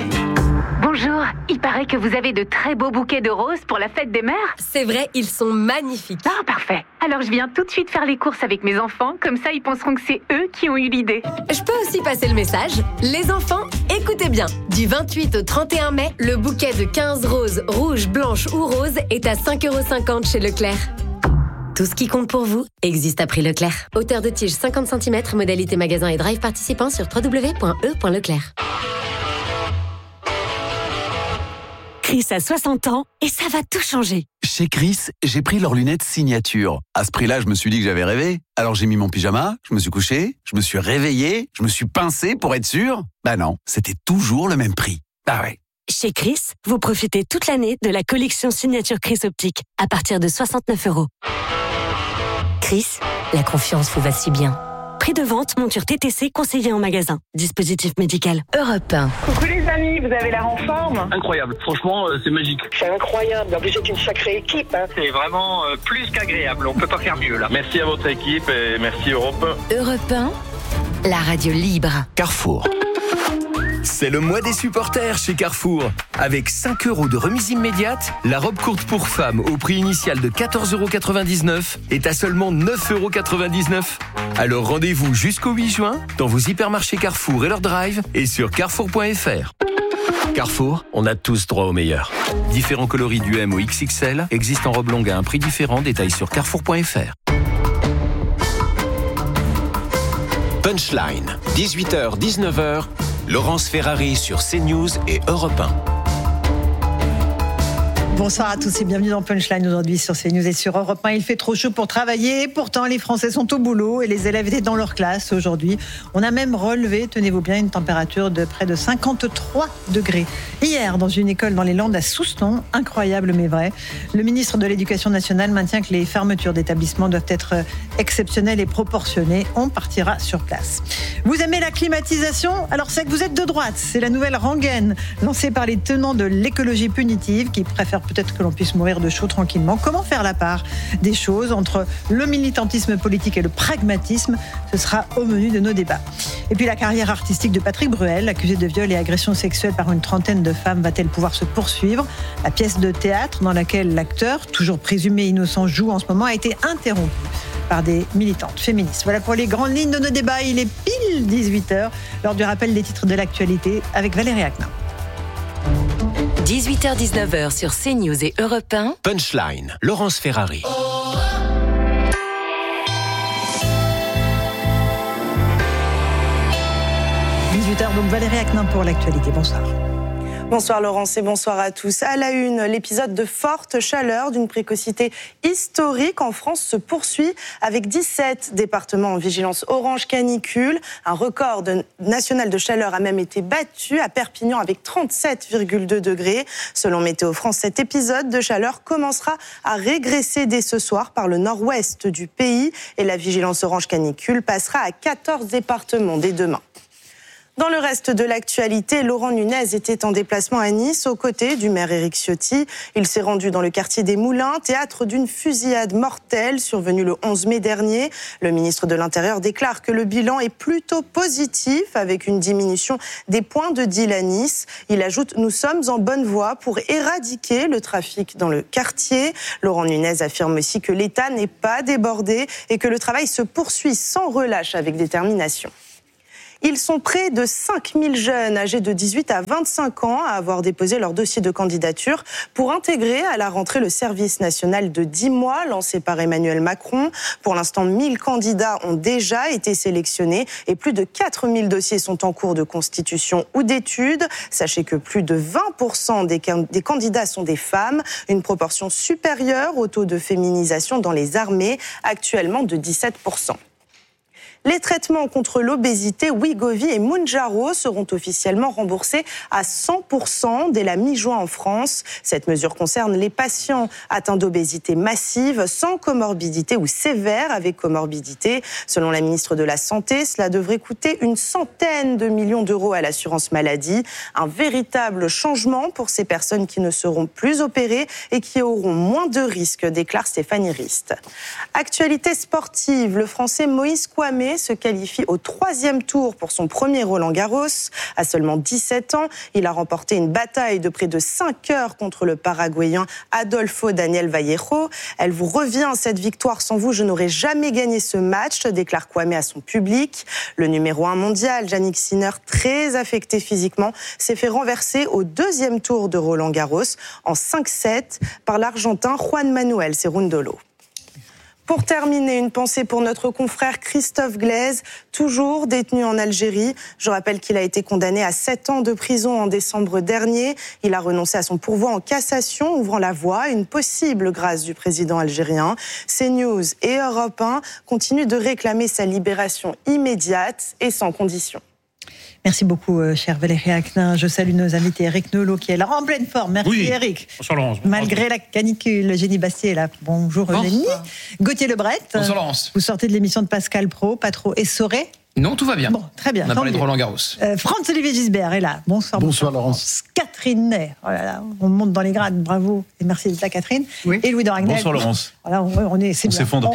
Bonjour, il paraît que vous avez de très beaux bouquets de roses pour la fête des mères. C'est vrai, ils sont magnifiques. Ah, parfait. Alors je viens tout de suite faire les courses avec mes enfants, comme ça ils penseront que c'est eux qui ont eu l'idée. Je peux aussi passer le message. Les enfants, écoutez bien. Du 28 au 31 mai, le bouquet de 15 roses, rouges, blanches ou roses est à 5,50 € chez Leclerc. Tout ce qui compte pour vous existe à prix Leclerc. Hauteur de tige 50 cm, modalité magasin et drive participant sur www.e.leclerc. Chris a 60 ans et ça va tout changer. Chez Chris, j'ai pris leurs lunettes signature. À ce prix-là, je me suis dit que j'avais rêvé. Alors j'ai mis mon pyjama, je me suis couché, je me suis réveillé, je me suis pincé pour être sûr. Bah non, c'était toujours le même prix. Ah ouais. Chez Chris, vous profitez toute l'année de la collection signature Chris Optique à partir de 69 €. Chris, la confiance vous va si bien. Prix de vente, monture TTC conseillé en magasin. Dispositif médical. Europe 1. Coucou les amis, vous avez l'air en forme. Incroyable, franchement c'est magique. C'est incroyable, en plus c'est une sacrée équipe. C'est vraiment plus qu'agréable, on peut pas faire mieux là. Merci à votre équipe et merci Europe 1. Europe 1, la radio libre. Carrefour. C'est le mois des supporters chez Carrefour. Avec 5 € de remise immédiate, la robe courte pour femmes au prix initial de 14,99 € est à seulement 9,99 €. Alors rendez-vous jusqu'au 8 juin dans vos hypermarchés Carrefour et leur drive et sur carrefour.fr. Carrefour, on a tous droit au meilleur. Différents coloris du M au XXL existent en robe longue à un prix différent. Détails sur carrefour.fr. Punchline, 18h, 19h, Laurence Ferrari sur CNews et Europe 1. Bonsoir à tous et bienvenue dans Punchline aujourd'hui sur CNews et sur Europe 1. Il fait trop chaud pour travailler, pourtant les Français sont au boulot et les élèves étaient dans leur classe aujourd'hui. On a même relevé, tenez-vous bien, une température de près de 53 degrés. Hier, dans une école dans les Landes à Souston, incroyable mais vrai, le ministre de l'Éducation nationale maintient que les fermetures d'établissements doivent être exceptionnelles et proportionnées. On partira sur place. Vous aimez la climatisation ? Alors c'est que vous êtes de droite. C'est la nouvelle rengaine lancée par les tenants de l'écologie punitive qui préfèrent peut-être que l'on puisse mourir de chaud tranquillement. Comment faire la part des choses entre le militantisme politique et le pragmatisme ? Ce sera au menu de nos débats. Et puis la carrière artistique de Patrick Bruel, accusé de viol et agression sexuelle par une trentaine de femmes, va-t-elle pouvoir se poursuivre ? La pièce de théâtre dans laquelle l'acteur, toujours présumé innocent, joue en ce moment, a été interrompue par des militantes féministes. Voilà pour les grandes lignes de nos débats. Il est pile 18h, lors du rappel des titres de l'actualité avec Valérie Acna. 18h-19h sur CNews et Europe 1. Punchline, Laurence Ferrari. 18h, donc Valérie Acna pour l'actualité. Bonsoir. Bonsoir Laurence et bonsoir à tous. À la une, l'épisode de forte chaleur d'une précocité historique en France se poursuit avec 17 départements en vigilance orange canicule. Un record national de chaleur a même été battu à Perpignan avec 37,2 degrés. Selon Météo France, cet épisode de chaleur commencera à régresser dès ce soir par le nord-ouest du pays et la vigilance orange canicule passera à 14 départements dès demain. Dans le reste de l'actualité, Laurent Nunez était en déplacement à Nice aux côtés du maire Éric Ciotti. Il s'est rendu dans le quartier des Moulins, théâtre d'une fusillade mortelle survenue le 11 mai dernier. Le ministre de l'Intérieur déclare que le bilan est plutôt positif avec une diminution des points de deal à Nice. Il ajoute « Nous sommes en bonne voie pour éradiquer le trafic dans le quartier ». Laurent Nunez affirme aussi que l'État n'est pas débordé et que le travail se poursuit sans relâche avec détermination. Ils sont près de 5000 jeunes âgés de 18 à 25 ans à avoir déposé leur dossier de candidature pour intégrer à la rentrée le service national de 10 mois lancé par Emmanuel Macron. Pour l'instant, 1000 candidats ont déjà été sélectionnés et plus de 4000 dossiers sont en cours de constitution ou d'études. Sachez que plus de 20% des candidats sont des femmes, une proportion supérieure au taux de féminisation dans les armées, actuellement de 17%. Les traitements contre l'obésité, Wegovy et Mounjaro seront officiellement remboursés à 100% dès la mi-juin en France. Cette mesure concerne les patients atteints d'obésité massive, sans comorbidité ou sévère avec comorbidité. Selon la ministre de la Santé, cela devrait coûter une centaine de millions d'euros à l'assurance maladie. Un véritable changement pour ces personnes qui ne seront plus opérées et qui auront moins de risques, déclare Stéphanie Rist. Actualité sportive, le Français Moïse Kouamé se qualifie au 3e tour pour son premier Roland-Garros. À seulement 17 ans, il a remporté une bataille de près de 5 heures contre le Paraguayen Adolfo Daniel Vallejo. Elle vous revient, cette victoire, sans vous, je n'aurais jamais gagné ce match, déclare Kouamé à son public. Le numéro 1 mondial, Jannik Sinner, très affecté physiquement, s'est fait renverser au 2e tour de Roland-Garros en 5-7 par l'Argentin Juan Manuel Cerundolo. Pour terminer, une pensée pour notre confrère Christophe Glaise, toujours détenu en Algérie. Je rappelle qu'il a été condamné à 7 ans de prison en décembre dernier. Il a renoncé à son pourvoi en cassation, ouvrant la voie à une possible grâce du président algérien. CNews et Europe 1 continuent de réclamer sa libération immédiate et sans condition. Merci beaucoup, cher Valérie Acquin. Je salue nos invités. Eric Nolot, qui est là en pleine forme. Merci, Eric. Bonsoir, Laurence. Malgré la canicule, Génie Bastier est là. Bonjour, Génie. Gauthier Lebret. Bonsoir, Laurence. Vous sortez de l'émission de Pascal Pro, pas trop essoré. Non, tout va bien. Bon, très bien. On a parlé de Roland Garros. Franz-Olivier Gisbert est là. Bonsoir. Bonsoir, Laurence. Catherine Ney. Oh là là, on monte dans les grades. Bravo. Et merci d'être là, Catherine. Oui. Et Louis de Ragnel. Bonsoir, Laurence. Voilà, on s'effondre.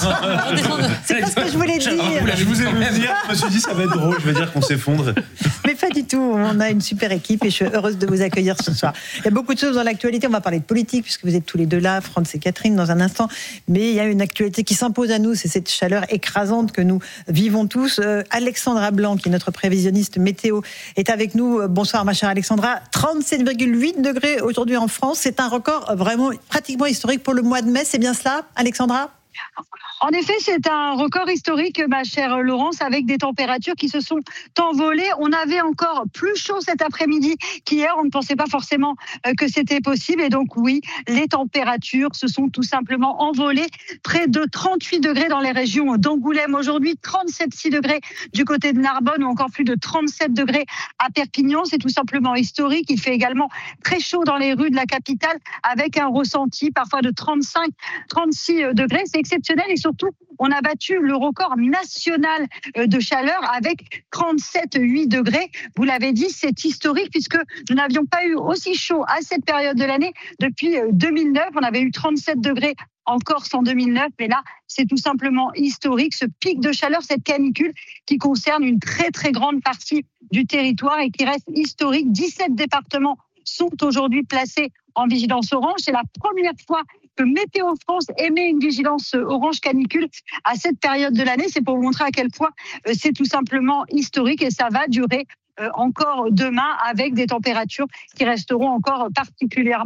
C'est pas ce que je voulais dire. Je vous ai vu dire, je me suis dit, ça va être drôle. Je vais dire qu'on s'effondre. Mais pas du tout. On a une super équipe et je suis heureuse de vous accueillir ce soir. Il y a beaucoup de choses dans l'actualité. On va parler de politique puisque vous êtes tous les deux là, Franz et Catherine, dans un instant. Mais il y a une actualité qui s'impose à nous. C'est cette chaleur écrasante que nous vivons tous. Alexandra Blanc, qui est notre prévisionniste météo, est avec nous. Bonsoir, ma chère Alexandra. 37,8 degrés aujourd'hui en France. C'est un record vraiment pratiquement historique pour le mois de mai. C'est bien cela, Alexandra ? En effet, c'est un record historique, ma chère Laurence, avec des températures qui se sont envolées. On avait encore plus chaud cet après-midi qu'hier. On ne pensait pas forcément que c'était possible. Et donc, oui, les températures se sont tout simplement envolées. Près de 38 degrés dans les régions d'Angoulême aujourd'hui, 37,6 degrés du côté de Narbonne ou encore plus de 37 degrés à Perpignan. C'est tout simplement historique. Il fait également très chaud dans les rues de la capitale avec un ressenti parfois de 35, 36 degrés. C'est exceptionnel et surtout, on a battu le record national de chaleur avec 37,8 degrés. Vous l'avez dit, c'est historique puisque nous n'avions pas eu aussi chaud à cette période de l'année depuis 2009. On avait eu 37 degrés en Corse en 2009, mais là, c'est tout simplement historique. Ce pic de chaleur, cette canicule qui concerne une très, très grande partie du territoire et qui reste historique. 17 départements sont aujourd'hui placés en vigilance orange. C'est la première fois que Météo France émet une vigilance orange canicule à cette période de l'année. C'est pour vous montrer à quel point c'est tout simplement historique et ça va durer encore demain avec des températures qui resteront encore particulièrement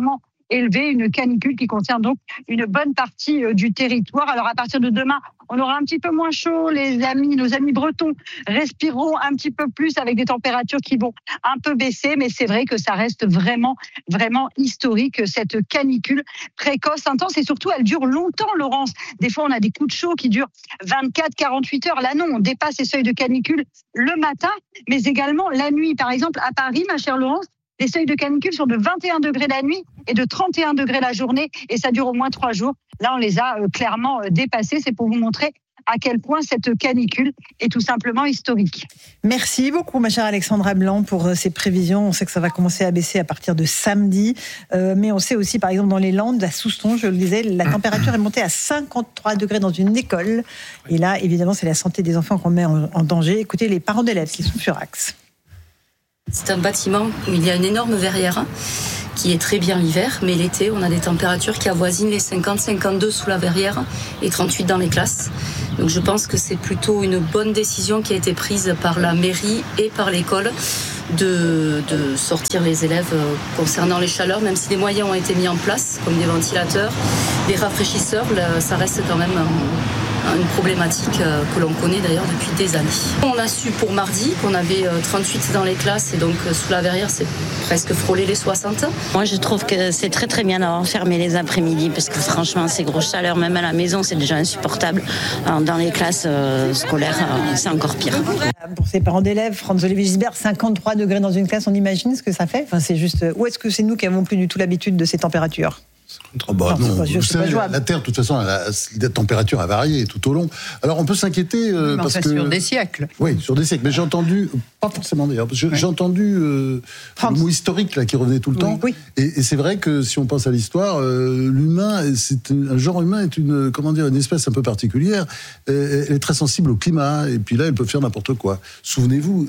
élevé, une canicule qui concerne donc une bonne partie du territoire. Alors à partir de demain, on aura un petit peu moins chaud, nos amis bretons respireront un petit peu plus avec des températures qui vont un peu baisser, mais c'est vrai que ça reste vraiment, vraiment historique, cette canicule précoce, intense, et surtout elle dure longtemps, Laurence. Des fois on a des coups de chaud qui durent 24, 48 heures. Là non, on dépasse les seuils de canicule le matin, mais également la nuit. Par exemple, à Paris, ma chère Laurence, les seuils de canicule sont de 21 degrés la nuit et de 31 degrés la journée, et ça dure au moins 3 jours. Là, on les a clairement dépassés. C'est pour vous montrer à quel point cette canicule est tout simplement historique. Merci beaucoup, ma chère Alexandra Blanc, pour ces prévisions. On sait que ça va commencer à baisser à partir de samedi. Mais on sait aussi, par exemple, dans les Landes, à Souston, je le disais, la température est montée à 53 degrés dans une école. Et là, évidemment, c'est la santé des enfants qu'on met en danger. Écoutez les parents d'élèves qui sont furax. C'est un bâtiment où il y a une énorme verrière qui est très bien l'hiver, mais l'été, on a des températures qui avoisinent les 50-52 sous la verrière et 38 dans les classes. Donc je pense que c'est plutôt une bonne décision qui a été prise par la mairie et par l'école de sortir les élèves concernant les chaleurs, même si des moyens ont été mis en place, comme des ventilateurs, des rafraîchisseurs, ça reste quand même une problématique que l'on connaît d'ailleurs depuis des années. On a su pour mardi qu'on avait 38 dans les classes, et donc sous la verrière c'est presque frôlé les 60. Moi je trouve que c'est très très bien d'avoir fermé les après-midi, parce que franchement ces grosses chaleurs, même à la maison, c'est déjà insupportable. Alors, dans les classes scolaires, c'est encore pire. Pour ces parents d'élèves, Franz-Olivier Gisbert, 53 degrés dans une classe, on imagine ce que ça fait. Enfin, c'est juste... Ou est-ce que c'est nous qui n'avons plus du tout l'habitude de ces températures ? Non, vous savez, la Terre, de toute façon, la température a varié tout au long. Alors, on peut s'inquiéter parce que sur des siècles. Oui, sur des siècles. Mais j'ai entendu, pas forcément d'ailleurs, parce que j'ai entendu le mot historique là qui revenait tout le temps. Oui. Et c'est vrai que si on pense à l'histoire, l'humain, un genre humain est une espèce un peu particulière. Elle est très sensible au climat. Et puis là, elle peut faire n'importe quoi. Souvenez-vous,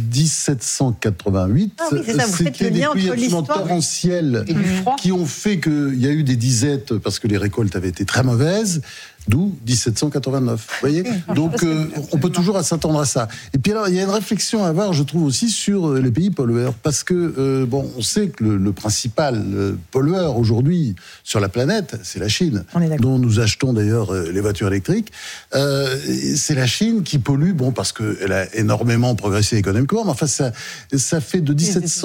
1788, c'était des pluies absolument torrentielles qui ont fait qu'il y a eu des disettes parce que les récoltes avaient été très mauvaises, d'où 1789. Vous voyez ? Donc on peut toujours s'attendre à ça. Et puis alors il y a une réflexion à avoir, je trouve aussi, sur les pays pollueurs, parce que on sait que le principal pollueur aujourd'hui sur la planète, c'est la Chine, dont nous achetons d'ailleurs les voitures électriques. C'est la Chine qui pollue, parce qu'elle a énormément progressé économiquement, mais enfin ça fait de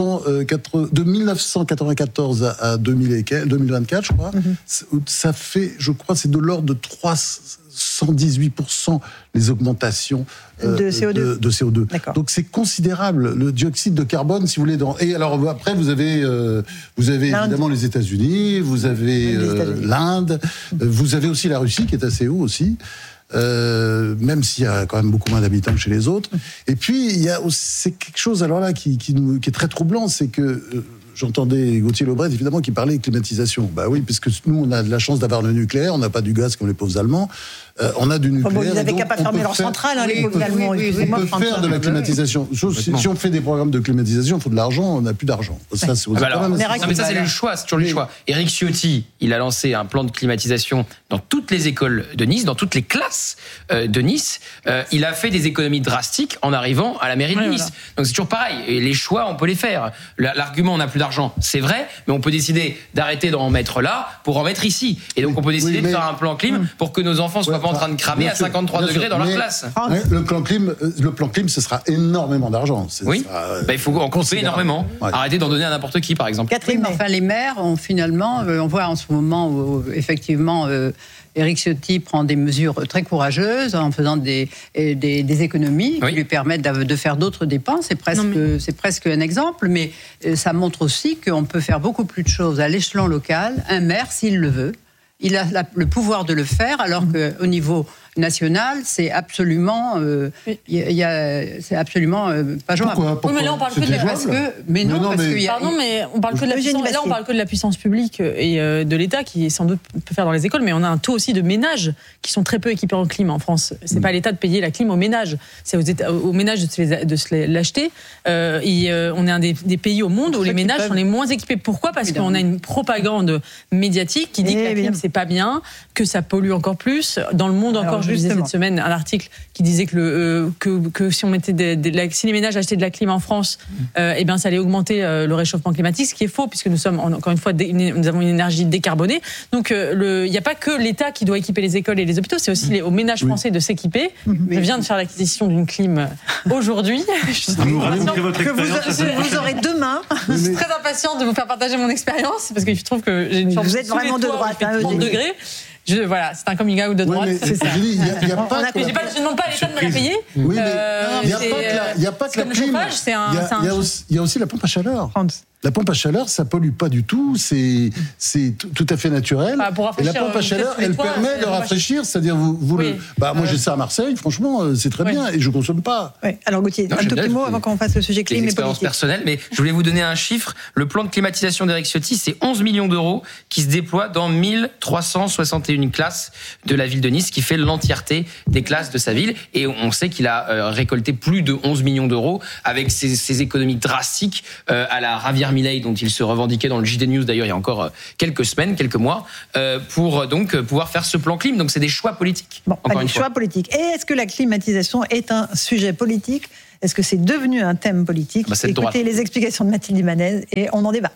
1994 à 2024, je crois, ça fait, je crois, c'est de l'ordre de 318% les augmentations de CO2. Donc c'est considérable, le dioxyde de carbone, si vous voulez. Et alors après, vous avez évidemment les États-Unis, vous avez l'Inde, vous avez aussi la Russie qui est assez haut aussi. Même s'il y a quand même beaucoup moins d'habitants que chez les autres. Et puis il y a aussi quelque chose alors là qui est très troublant, c'est que j'entendais Gauthier Lebret, évidemment, qui parlait de climatisation. Bah oui, puisque nous, on a de la chance d'avoir le nucléaire, on n'a pas du gaz comme les pauvres Allemands. On a du nucléaire. Ils n'avaient qu'à pas fermer leur centrale, les pauvres Allemands. On peut faire de la climatisation. Si on fait des programmes de climatisation, il faut de l'argent, on n'a plus d'argent. Ça, c'est mais ça, c'est le choix, c'est toujours le choix. Éric Ciotti, il a lancé un plan de climatisation dans toutes les écoles de Nice, dans toutes les classes de Nice. Il a fait des économies drastiques en arrivant à la mairie de Nice. Voilà. Donc c'est toujours pareil. Et les choix, on peut les faire. L'argument, on n'a plus d'argent, c'est vrai, mais on peut décider d'arrêter d'en mettre là pour en mettre ici. Et donc on peut décider de faire un plan clim pour que nos enfants soient pas en train de cramer à 53 degrés dans leur classe. Le plan clim, ce sera énormément d'argent. Oui, il faut en compter énormément. Ouais. Arrêter d'en donner à n'importe qui, par exemple. Catherine, enfin, les maires ont finalement, on voit en ce moment où effectivement Éric Ciotti prend des mesures très courageuses en faisant des économies qui lui permettent de faire d'autres dépenses. C'est presque un exemple, mais ça montre aussi qu'on peut faire beaucoup plus de choses à l'échelon local. Un maire, s'il le veut, il a le pouvoir de le faire, alors qu'au niveau national, c'est absolument, c'est absolument pas jouable. Oui, mais là on parle que de la Là on parle que de la puissance publique et de l'État qui sans doute peut faire dans les écoles, mais on a un taux aussi de ménages qui sont très peu équipés en clim en France. C'est pas à l'État de payer la clim aux ménages, c'est aux ménages de se l'acheter. On est un des pays au monde où les ménages sont les moins équipés. Pourquoi ? Parce qu'on a une propagande médiatique qui dit que la clim c'est pas bien, que ça pollue encore plus. Dans le monde encore je lisais cette semaine un article qui disait que si on mettait si les ménages achetaient de la clim en France, eh bien ça allait augmenter le réchauffement climatique, ce qui est faux puisque nous sommes encore une fois nous avons une énergie décarbonée. Donc il n'y a pas que l'État qui doit équiper les écoles et les hôpitaux, c'est aussi aux ménages français de s'équiper. Je viens de faire l'acquisition d'une clim aujourd'hui. Vous aurez demain. Je suis très impatiente de vous faire partager mon expérience parce que je trouve que j'ai une chance. Vous êtes vraiment de droite, 30 degrés. Voilà, c'est un coming out de droite. C'est ça. Je ne demande pas à l'État de me la payer. Oui, mais il n'y a pas que la clim. Il y a aussi la pompe à chaleur. La pompe à chaleur, ça pollue pas du tout, c'est tout à fait naturel. Et la pompe à chaleur, elle permet de rafraîchir, c'est-à-dire moi j'ai ça à Marseille, franchement, c'est très bien et je consomme pas. Oui. Alors Gauthier, un tout petit mot avant qu'on fasse le sujet clim et expérience personnelle, mais je voulais vous donner un chiffre. Le plan de climatisation d'Éric Ciotti, c'est 11 millions d'euros qui se déploient dans 1361 classes de la ville de Nice, qui fait l'entièreté des classes de sa ville. Et on sait qu'il a récolté plus de 11 millions d'euros avec ses économies drastiques à la Ravière Milei, dont il se revendiquait dans le JT News d'ailleurs il y a encore quelques mois, pour donc pouvoir faire ce plan clim. Donc c'est des choix politiques. Choix politiques. Et est-ce que la climatisation est un sujet politique ? Est-ce que c'est devenu un thème politique ? Écoutez les explications de Mathilde Imanez et on en débat.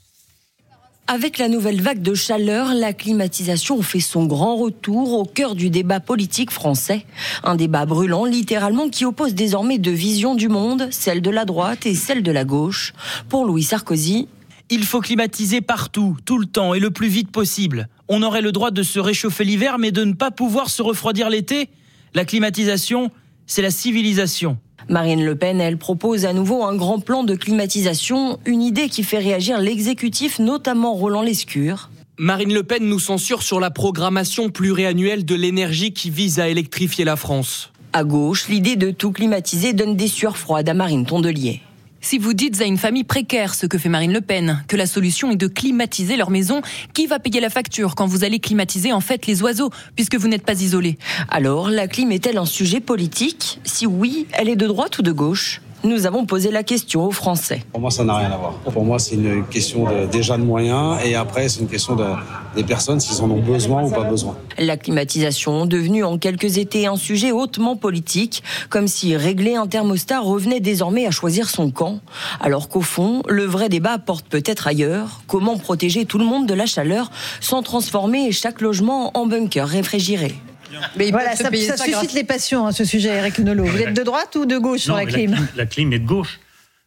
Avec la nouvelle vague de chaleur, la climatisation fait son grand retour au cœur du débat politique français. Un débat brûlant, littéralement, qui oppose désormais deux visions du monde, celle de la droite et celle de la gauche. Pour Louis Sarkozy, il faut climatiser partout, tout le temps et le plus vite possible. On aurait le droit de se réchauffer l'hiver, mais de ne pas pouvoir se refroidir l'été. La climatisation, c'est la civilisation. Marine Le Pen, elle propose à nouveau un grand plan de climatisation, une idée qui fait réagir l'exécutif, notamment Roland Lescure. Marine Le Pen nous censure sur la programmation pluriannuelle de l'énergie qui vise à électrifier la France. À gauche, l'idée de tout climatiser donne des sueurs froides à Marine Tondelier. Si vous dites à une famille précaire, ce que fait Marine Le Pen, que la solution est de climatiser leur maison, qui va payer la facture quand vous allez climatiser en fait les oiseaux, puisque vous n'êtes pas isolés ? Alors, la clim est-elle un sujet politique ? Si oui, elle est de droite ou de gauche ? Nous avons posé la question aux Français. Pour moi, ça n'a rien à voir. Pour moi, c'est une question déjà de moyens et après, c'est une question des personnes, s'ils en ont besoin ou pas besoin. La climatisation, devenue en quelques étés un sujet hautement politique, comme si régler un thermostat revenait désormais à choisir son camp. Alors qu'au fond, le vrai débat porte peut-être ailleurs. Comment protéger tout le monde de la chaleur sans transformer chaque logement en bunker réfrigéré ? Mais voilà, ça suscite les passions, ce sujet, Eric Nolot. Vous êtes de droite ou de gauche sur la clim ? La clim est de gauche.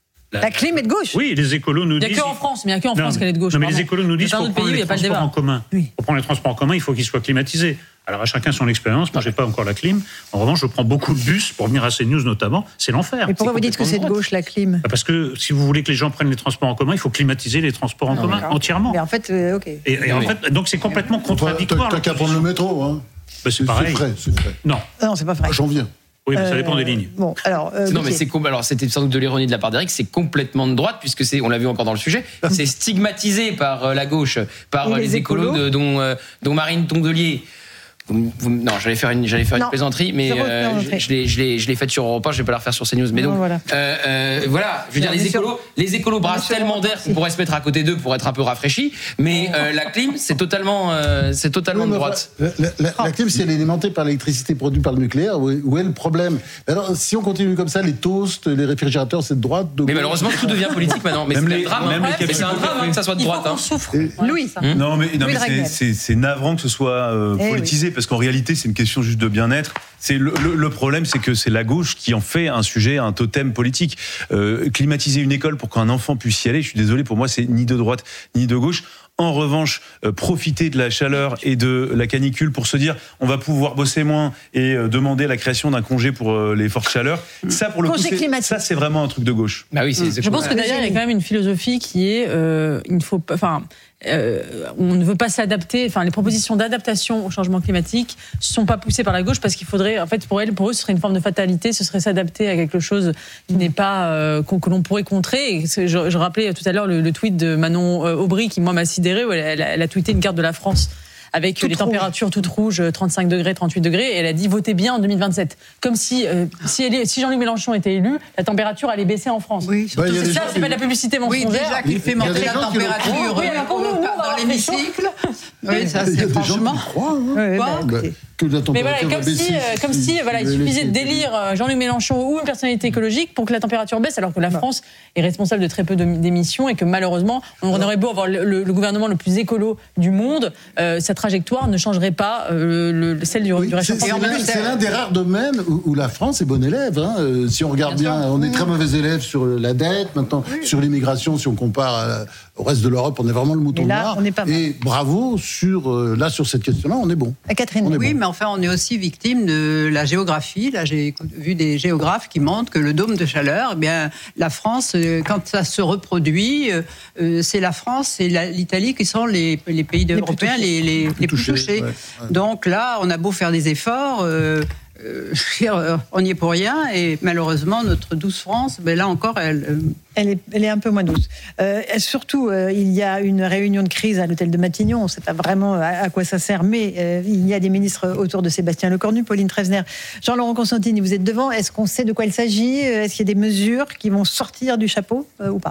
La clim est de gauche ? Oui, les écolos nous disent... Il n'y a qu'en France, mais il n'y a qu'en France qu'elle est de gauche. Non, mais les écolos nous disent pour prendre les transports en commun. Pour prendre les transports en commun, il faut qu'ils soient climatisés. Alors à chacun son expérience, moi j'ai pas encore la clim. En revanche, je prends beaucoup de bus pour venir à CNews notamment, c'est l'enfer. Et pourquoi vous dites que c'est de gauche la clim ? Parce que si vous voulez que les gens prennent les transports en commun, il faut climatiser les transports en commun entièrement. Mais en fait, ok. Et en fait, donc c'est complètement contradictoire. T'as qu'à prendre le métro, hein. C'est pareil. C'est frais. Non, c'est pas vrai. J'en viens. Oui, mais ça dépend des lignes. Bon, alors. Non, mais alors c'était sans doute de l'ironie de la part d'Éric, c'est complètement de droite puisque on l'a vu encore dans le sujet, c'est stigmatisé par la gauche, par les écolos dont Marine Tondelier. Non, j'allais faire une plaisanterie, mais je l'ai faite sur Europe 1, je vais pas la refaire sur CNews. Mais donc, voilà, je veux dire, les écolos brassent tellement d'air qu'on pourrait se mettre à côté d'eux pour être un peu rafraîchi, mais la clim, c'est totalement de droite. La clim, si elle est alimentée par l'électricité produite par le nucléaire, où est le problème ? Alors, si on continue comme ça, les toasts, les réfrigérateurs, c'est de droite, de gauche. Mais malheureusement, tout devient politique maintenant. Mais c'est un drame. C'est un drame que ça soit de droite. Louis, ça. Non, mais c'est navrant que ce soit politisé. Parce qu'en réalité, c'est une question juste de bien-être. Le problème, c'est que c'est la gauche qui en fait un sujet, un totem politique. Climatiser une école pour qu'un enfant puisse y aller, je suis désolé, pour moi, c'est ni de droite ni de gauche. En revanche, profiter de la chaleur et de la canicule pour se dire on va pouvoir bosser moins et demander la création d'un congé pour les fortes chaleurs, ça pour le coup, ça c'est vraiment un truc de gauche. Bah oui, je pense que d'ailleurs il y a quand même une philosophie qui est il ne faut pas, on ne veut pas s'adapter. Enfin, les propositions d'adaptation au changement climatique ne sont pas poussées par la gauche parce qu'il faudrait, en fait, pour eux, ce serait une forme de fatalité. Ce serait s'adapter à quelque chose qui n'est pas que l'on pourrait contrer. Et je rappelais tout à l'heure le tweet de Manon Aubry qui moi m'a sidéré où elle a tweeté une carte de la France avec les températures toutes rouges, 35 degrés, 38 degrés, et elle a dit votez bien en 2027. Comme si Jean-Luc Mélenchon était élu, la température allait baisser en France. Oui, c'est ça, c'est pas de la publicité mensongère. Oui, déjà qu'il fait monter la température dans l'hémicycle. Oui, ça c'est franchement. Mais voilà, comme si il suffisait de délire Jean-Luc Mélenchon ou une personnalité écologique pour que la température baisse, alors que la France est responsable de très peu d'émissions et que malheureusement, on aurait beau avoir le gouvernement le plus écolo du monde, sa trajectoire ne changerait pas celle du réchauffement climatique. C'est l'un des rares domaines où la France est bonne élève. Si on regarde bien, on est très mauvais élève sur la dette, maintenant sur l'immigration, si on compare au reste de l'Europe, on est vraiment le mouton noir. On est pas mal. Et bravo sur cette question-là, on est bon. Catherine, oui, mais enfin, on est aussi victime de la géographie. Là, j'ai vu des géographes qui montrent que le dôme de chaleur, eh bien, la France, quand ça se reproduit, c'est la France et l'Italie qui sont les pays européens les plus touchés. Ouais. Donc là, on a beau faire des efforts. On n'y est pour rien et malheureusement notre douce France, là encore, elle est un peu moins douce. Surtout, il y a une réunion de crise à l'hôtel de Matignon. On ne sait pas vraiment à quoi ça sert, mais il y a des ministres autour de Sébastien Lecornu, Pauline Trevner, Jean-Laurent Constantini. Vous êtes devant. Est-ce qu'on sait de quoi il s'agit ? Est-ce qu'il y a des mesures qui vont sortir du chapeau ou pas ?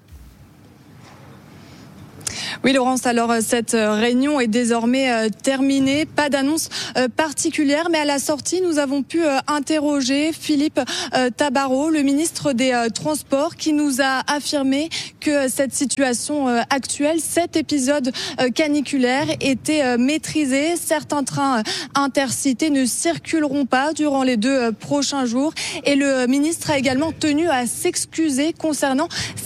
Oui, Laurence, alors cette réunion est désormais terminée. Pas d'annonce particulière, mais à la sortie, nous avons pu interroger Philippe Tabarot, le ministre des Transports, qui nous a affirmé que cette situation actuelle, cet épisode caniculaire était maîtrisé. Certains trains intercités ne circuleront pas durant les 2 prochains jours. Et le ministre a également tenu à s'excuser concernant